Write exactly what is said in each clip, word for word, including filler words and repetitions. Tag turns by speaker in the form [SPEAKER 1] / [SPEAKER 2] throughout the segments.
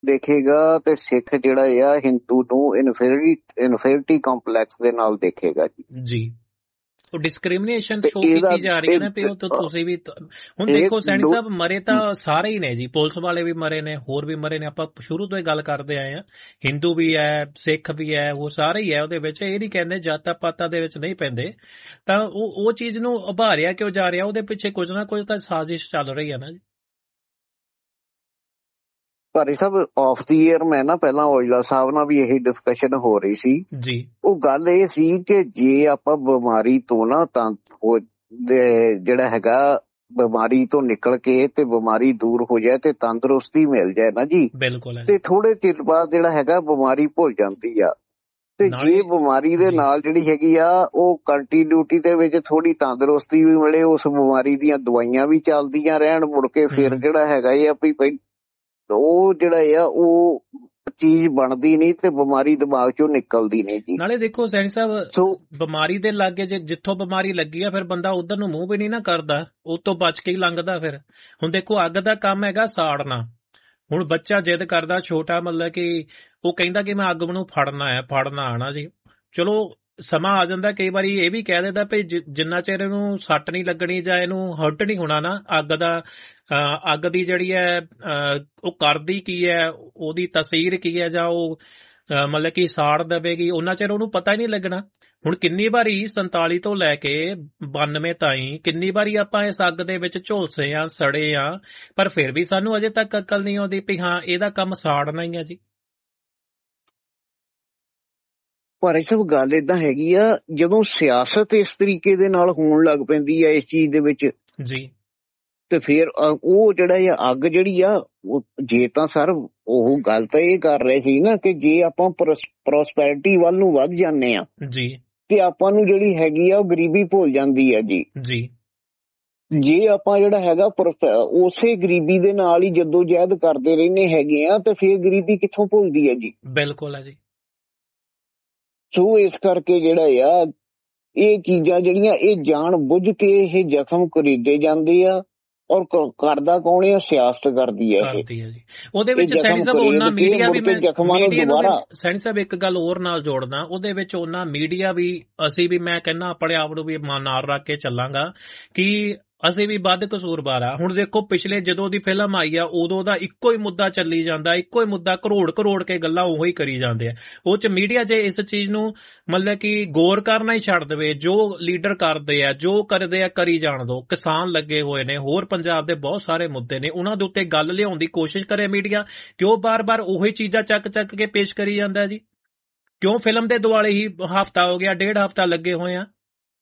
[SPEAKER 1] ਦੇਖੇਗਾ ਤੇ ਸਿੱਖ ਜਿਹੜਾ ਆ ਹਿੰਦੂ ਨੂੰ ਇਨਫੀਰੀਟੀ ਇਨਫੀਰੀਟੀ ਕੰਪਲੈਕਸ ਦੇ ਨਾਲ ਦੇਖੇਗਾ ਜੀ
[SPEAKER 2] ਜੀ ਉਹ ਡਿਸਕ੍ਰਿਮੀਨੇਸ਼ਨ
[SPEAKER 1] ਤੇ
[SPEAKER 2] ਸ਼ੋ
[SPEAKER 1] ਇਹਦਾ
[SPEAKER 2] ਕੀਤੀ ਜਾ ਰਹੀ ਹੈ ਨਾ ਵੀ ਉਹ ਤਾਂ ਤੁਸੀਂ ਵੀ ਹੁਣ ਦੇਖੋ ਸੈਣੀ ਸਾਹਿਬ ਮਰੇ ਤਾਂ ਸਾਰੇ ਹੀ ਨੇ ਜੀ, ਪੁਲਿਸ ਵਾਲੇ ਵੀ ਮਰੇ ਨੇ, ਹੋਰ ਵੀ ਮਰੇ ਨੇ, ਆਪਾਂ ਸ਼ੁਰੂ ਤੋਂ ਹੀ ਗੱਲ ਕਰਦੇ ਆਏ ਆ, ਹਿੰਦੂ ਵੀ ਹੈ, ਸਿੱਖ ਵੀ ਹੈ, ਉਹ ਸਾਰੇ ਹੀ ਹੈ ਉਹਦੇ ਵਿੱਚ, ਇਹ ਨਹੀਂ ਕਹਿੰਦੇ ਜਾਤਾਂ ਪਾਤਾਂ ਦੇ ਵਿੱਚ ਨਹੀਂ ਪੈਂਦੇ, ਤਾਂ ਉਹ ਉਹ ਚੀਜ਼ ਨੂੰ ਉਭਾਰਿਆ ਕਿਉਂ ਜਾ ਰਿਹਾ, ਉਹਦੇ ਪਿੱਛੇ ਕੁਝ ਨਾ ਕੁਝ ਤਾਂ ਸਾਜ਼ਿਸ਼ ਚੱਲ ਰਹੀ ਹੈ ਨਾ ਜੀ।
[SPEAKER 1] ਭਾਰੀ ਸਾਹਿਬ ਆਫ ਦੀ ਈਅਰ ਮੈਂ ਨਾ ਪਹਿਲਾਂ ਔਜਲਾ ਸਾਹਿਬ ਨਾਲ ਵੀ ਇਹੀ ਡਿਸਕਸ਼ਨ ਹੋ ਰਹੀ ਸੀ
[SPEAKER 2] ਜੀ।
[SPEAKER 1] ਉਹ ਗੱਲ ਇਹ ਸੀ ਕਿ ਜੇ ਆਪਾਂ ਬਿਮਾਰੀ ਤੋਂ ਨਾ ਤਾਂ ਜਿਹੜਾ ਹੈਗਾ ਬਿਮਾਰੀ ਤੋਂ ਨਿਕਲ ਕੇ ਤੇ ਬਿਮਾਰੀ ਦੂਰ ਹੋ ਜਾਏ ਤੇ ਤੰਦਰੁਸਤੀ ਮਿਲ ਜਾਏ ਨਾ ਜੀ,
[SPEAKER 2] ਬਿਲਕੁਲ,
[SPEAKER 1] ਤੇ ਥੋੜੇ ਚਿਰ ਬਾਅਦ ਜਿਹੜਾ ਹੈਗਾ ਬਿਮਾਰੀ ਭੁੱਲ ਜਾਂਦੀ ਆ, ਤੇ ਜੇ ਬਿਮਾਰੀ ਦੇ ਨਾਲ ਜਿਹੜੀ ਹੈਗੀ ਆ ਉਹ ਕੰਟੀਨਿਊਟੀ ਦੇ ਵਿੱਚ ਥੋੜੀ ਤੰਦਰੁਸਤੀ ਵੀ ਮਿਲੇ, ਉਸ ਬਿਮਾਰੀ ਦੀਆਂ ਦਵਾਈਆਂ ਵੀ ਚੱਲਦੀਆਂ ਰਹਿਣ, ਮੁੜ ਕੇ ਫਿਰ ਜਿਹੜਾ ਹੈਗਾ ਇਹ ਆ ਵੀ ਉਹ ਜਿਹੜਾ ਆ ਉਹ ਚੀਜ਼ ਬਣਦੀ ਨਹੀਂ ਤੇ ਬਿਮਾਰੀ ਦਿਮਾਗ ਚੋਂ ਨਿਕਲਦੀ ਨਹੀਂ ਜੀ।
[SPEAKER 2] ਨਾਲੇ ਦੇਖੋ ਸੈਣੀ ਸਾਹਿਬ ਬਿਮਾਰੀ ਦੇ ਲਾਗੇ ਜੇ ਜਿੱਥੋਂ ਬਿਮਾਰੀ ਲੱਗੀ ਆ ਫਿਰ ਬੰਦਾ ਉਧਰ ਨੂੰ ਮੂੰਹ ਵੀ ਨਹੀਂ ਨਾ ਕਰਦਾ, ਉਹ ਤੋਂ ਬਚ ਕੇ ਹੀ ਲੰਘਦਾ। ਫਿਰ ਹੁਣ ਦੇਖੋ ਅੱਗ ਦਾ ਕੰਮ ਹੈਗਾ ਸਾੜਨਾ, ਹੁਣ ਬੱਚਾ ਜਿੱਦ ਕਰਦਾ ਛੋਟਾ, ਮਤਲਬ ਕਿ ਉਹ ਕਹਿੰਦਾ ਕਿ ਮੈਂ ਅੱਗ ਨੂੰ ਫੜਨਾ ਹੈ, ਫੜਨਾ ਆਣਾ ਜੀ, ਚਲੋ ਸਮਾਂ ਆ ਜਾਂਦਾ ਕਈ ਵਾਰੀ ਇਹ ਵੀ ਕਹਿ ਦਿੰਦਾ ਵੀ ਜਿੰਨਾ ਚਿਰ ਇਹਨੂੰ ਸੱਟ ਨਹੀਂ ਲੱਗਣੀ ਜਾਂ ਇਹਨੂੰ ਹਰਟ ਨਹੀਂ ਹੋਣਾ ਨਾ, ਅੱਗ ਦਾ ਅੱਗ ਦੀ ਜਿਹੜੀ ਹੈ ਉਹ ਕਰਦੀ ਕੀ ਹੈ, ਉਹਦੀ ਤਸੀਰ ਕੀ ਹੈ, ਜਾਂ ਉਹ ਮਤਲਬ ਕਿ ਸਾੜ ਦੇਵੇਗੀ, ਉਹਨਾਂ ਚਿਰ ਉਹਨੂੰ ਪਤਾ ਹੀ ਨਹੀਂ ਲੱਗਣਾ। ਹੁਣ ਕਿੰਨੀ ਵਾਰੀ ਸੰਤਾਲੀ ਤੋਂ ਲੈ ਕੇ ਬਾਨਵੇਂ ਤਾਈਂ ਕਿੰਨੀ ਵਾਰੀ ਆਪਾਂ ਇਸ ਅੱਗ ਦੇ ਵਿੱਚ ਝੁਲਸੇ ਆ, ਸੜੇ ਆ, ਪਰ ਫਿਰ ਵੀ ਸਾਨੂੰ ਅਜੇ ਤੱਕ ਅਕਲ ਨਹੀਂ ਆਉਂਦੀ ਵੀ ਹਾਂ ਇਹਦਾ ਕੰਮ ਸਾੜਨਾ ਹੀ ਆ ਜੀ।
[SPEAKER 1] ਪਰ ਇਹ ਸਭ ਗੱਲ ਏਦਾਂ ਹੈਗੀ ਆ, ਜਦੋਂ ਸਿਆਸਤ ਇਸ ਤਰੀਕੇ ਦੇ ਨਾਲ ਹੋਣ ਲੱਗ ਪੈਂਦੀ ਆ ਇਸ ਚੀਜ਼ ਦੇ ਵਿੱਚ
[SPEAKER 2] ਜੀ,
[SPEAKER 1] ਤੇ ਫਿਰ ਉਹ ਜਿਹੜਾ ਆ ਅੱਗ ਜਿਹੜੀ ਆ, ਜੇ ਤਾਂ ਸਰ ਉਹ ਗੱਲ ਤਾਂ ਇਹ ਕਰ ਰਹੇ ਸੀ ਨਾ ਕਿ ਜੇ ਆਪਾਂ ਪ੍ਰੋਸਪੈਰਿਟੀ ਵੱਲ ਨੂੰ ਵੱਧ ਜਾਂਦੇ ਆ
[SPEAKER 2] ਜੀ
[SPEAKER 1] ਤੇ ਆਪਾਂ ਨੂੰ ਜਿਹੜੀ ਹੈਗੀ ਆ ਉਹ ਗਰੀਬੀ ਭੁੱਲ ਜਾਂਦੀ ਆ ਜੀ।
[SPEAKER 2] ਜੀ
[SPEAKER 1] ਜੇ ਆਪਾਂ ਜਿਹੜਾ ਹੈਗਾ ਉਸੇ ਗਰੀਬੀ ਦੇ ਨਾਲ ਹੀ ਜੱਦੋ ਜਹਿਦ ਕਰਦੇ ਰਹਿੰਦੇ ਹੈਗੇ ਆ ਤੇ ਫਿਰ ਗਰੀਬੀ ਕਿੱਥੋਂ ਭੁੱਲਦੀ ਆ ਜੀ।
[SPEAKER 2] ਬਿਲਕੁਲ ਹੈ ਜੀ।
[SPEAKER 1] ਸੋ ਇਸ ਕਰਕੇ ਜਿਹੜਾ ਆ ਇਹ ਚੀਜ਼ਾਂ ਜਿਹੜੀਆਂ ਇਹ ਜਾਣ ਬੁੱਝ ਕੇ ਇਹ ਜ਼ਖਮ ਖਰੀਦੇ ਜਾਂਦੇ ਆ, ਔਰ ਕਰਦਾ ਕੌਣ ਆ, ਸਿਆਸਤ ਕਰਦੀ ਹੈ
[SPEAKER 2] ਕਰਦੀ ਹੈ ਜੀ। ਉਹਦੇ ਵਿੱਚ ਸੈਣੀ ਸਾਹਿਬ ਉਹਨਾਂ ਮੀਡੀਆ ਵੀ, ਮੈਂ ਮੀਡੀਆ ਸੈਣੀ ਸਾਹਿਬ ਇੱਕ ਗੱਲ ਹੋਰ ਨਾਲ ਜੋੜਦਾ, ਉਹਦੇ ਵਿੱਚ ਉਹਨਾਂ ਮੀਡੀਆ ਵੀ, ਅਸੀਂ ਵੀ, ਮੈਂ ਕਹਿੰਦਾ ਆਪਣੇ ਆਪ ਨੂੰ ਵੀ ਨਾਲ ਰੱਖ ਕੇ ਚੱਲਾਂਗਾ ਕਿ ਅਸੀਂ ਵੀ ਵੱਧ ਕਸੂਰਵਾਰ ਆ। ਹੁਣ ਦੇਖੋ ਪਿਛਲੇ ਜਦੋਂ ਦੀ ਫਿਲਮ ਆਈ ਆ ਉਦੋਂ ਦਾ ਇੱਕੋ ਹੀ ਮੁੱਦਾ ਚੱਲੀ ਜਾਂਦਾ, ਇੱਕੋ ਹੀ ਮੁੱਦਾ ਕਰੋੜ ਕਰੋੜ ਕੇ ਗੱਲਾਂ ਉਹੋ ਹੀ ਕਰੀ ਜਾਂਦੇ ਆ। ਉਹ ਚ ਮੀਡੀਆ ਜੇ ਇਸ ਚੀਜ਼ ਨੂੰ ਮਤਲਬ ਕਿ ਗੌਰ ਕਰਨਾ ਹੀ ਛੱਡ ਦੇਵੇ, ਜੋ ਲੀਡਰ ਕਰਦੇ ਆ, ਜੋ ਕਰਦੇ ਆ ਕਰੀ ਜਾਣ ਦੋ, ਕਿਸਾਨ ਲੱਗੇ ਹੋਏ ਨੇ, ਹੋਰ ਪੰਜਾਬ ਦੇ ਬਹੁਤ ਸਾਰੇ ਮੁੱਦੇ ਨੇ, ਉਹਨਾਂ ਦੇ ਉੱਤੇ ਗੱਲ ਲਿਆਉਣ ਦੀ ਕੋਸ਼ਿਸ਼ ਕਰੇ ਮੀਡੀਆ, ਕਿਉਂ ਬਾਰ-ਬਾਰ ਉਹੀ ਚੀਜ਼ਾਂ ਚੱਕ ਚੱਕ ਕੇ ਪੇਸ਼ ਕਰੀ ਜਾਂਦਾ ਜੀ? ਕਿਉਂ ਫਿਲਮ ਦੇ ਦੁਆਲੇ ਹੀ ਹਫ਼ਤਾ ਹੋ ਗਿਆ, ਡੇਢ ਹਫ਼ਤਾ ਲੱਗੇ ਹੋਏ ਆ?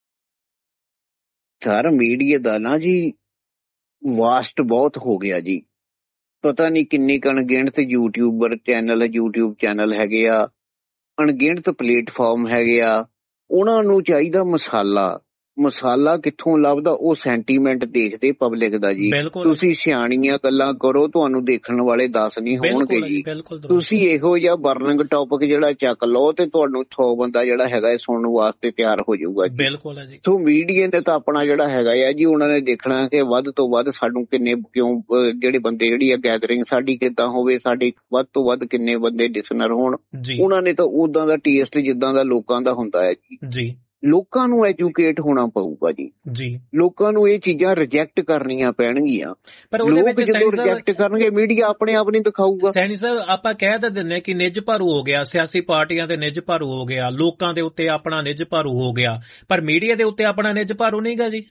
[SPEAKER 1] ਸਰ ਮੀਡੀਆ ਦਾ ਨਾ ਜੀ ਵਾਸਟ ਬਹੁਤ ਹੋ ਗਿਆ ਜੀ, ਪਤਾ ਨਹੀਂ ਕਿੰਨੀ ਅਣਗਿਣਤ ਯੂਟਿਊਬਰ ਚੈਨਲ ਯੂਟਿਊਬ ਚੈਨਲ ਹੈਗੇ ਆ, ਅਣਗਿਣਤ ਪਲੇਟਫਾਰਮ ਹੈਗੇ ਆ, ਉਹਨਾਂ ਨੂੰ ਚਾਹੀਦਾ ਮਸਾਲਾ। ਮਸਾਲਾ ਕਿੱਥੋਂ ਲੱਭਦਾ? ਉਹ ਸੈਂਟੀਮੈਂਟ ਦੇਖਦੇ ਪਬਲਿਕ ਦਾ ਜੀ। ਤੁਸੀਂ ਸਿਆਣੀਆਂ ਗੱਲਾਂ ਕਰੋ, ਤੁਹਾਨੂੰ ਦੇਖਣ ਵਾਲੇ ਦੱਸ ਨਹੀਂ ਹੋਣਗੇ ਜੀ। ਤੁਸੀਂ ਇਹੋ ਜਿਹਾ ਬਰਨਿੰਗ ਟੌਪਿਕ ਜਿਹੜਾ ਚੱਕ ਲਓ ਤੇ ਤੁਹਾਨੂੰ ਸੌ ਬੰਦਾ ਜਿਹੜਾ ਹੈਗਾ ਸੁਣਨ ਵਾਸਤੇ ਤਿਆਰ ਹੋ ਜਾਊਗਾ ਜੀ।
[SPEAKER 2] ਬਿਲਕੁਲ ਹੈ ਜੀ।
[SPEAKER 1] ਸੋ ਮੀਡੀਆ ਨੇ ਤਾਂ ਆਪਣਾ ਜਿਹੜਾ ਹੈਗਾ ਆ ਜੀ, ਉਹਨਾਂ ਨੇ ਦੇਖਣਾ ਕਿ ਵੱਧ ਤੋਂ ਵੱਧ ਸਾਨੂੰ ਕਿੰਨੇ, ਕਿਉਂ ਜਿਹੜੇ ਬੰਦੇ ਜਿਹੜੀ ਆ ਗੈਦਰਿੰਗ ਸਾਡੀ ਕਿੱਦਾਂ ਹੋਵੇ, ਸਾਡੇ ਵੱਧ ਤੋਂ ਵੱਧ ਕਿੰਨੇ ਬੰਦੇ ਲਿਸਨਰ ਹੋਣ। ਉਹਨਾਂ ਨੇ ਤਾਂ ਉਦਾਂ ਦਾ ਟੇਸਟ ਜਿੱਦਾਂ ਦਾ ਲੋਕਾਂ ਦਾ ਹੁੰਦਾ ਹੈ ਜੀ। ਲੋਕਾਂ ਨੂੰ ਐਜੂਕੇਟ ਹੋਣਾ ਪਊਗਾ ਜੀ ਜੀ ਲੋਕਾਂ ਨੂੰ ਇਹ ਚੀਜ਼ਾਂ ਰਿਜੈਕਟ ਕਰਨੀਆਂ ਪੈਣਗੀਆਂ। ਪਰ ਲੋਕ ਜਦੋਂ ਰਿਜੈਕਟ ਕਰਨਗੇ ਮੀਡੀਆ ਆਪਣੇ ਆਪ ਨਹੀਂ ਦਿਖਾਊਗਾ।
[SPEAKER 2] ਸੈਣੀ ਸਾਹਿਬ ਆਪਾਂ ਕਹਿ ਤਾਂ ਦਿੰਦੇ ਕਿ ਨਿੱਜ ਭਾਰੂ ਹੋ ਗਿਆ, ਸਿਆਸੀ ਪਾਰਟੀਆਂ ਦੇ ਨਿੱਜ ਭਾਰੂ ਹੋ ਗਿਆ, ਲੋਕਾਂ ਦੇ ਉੱਤੇ ਆਪਣਾ ਨਿੱਜ ਭਾਰੂ ਹੋ ਗਿਆ, ਪਰ ਮੀਡੀਆ ਦੇ ਉੱਤੇ ਆਪਣਾ ਨਿੱਜ ਭਾਰੂ ਨਹੀਂ ਗਾ ਜੀ।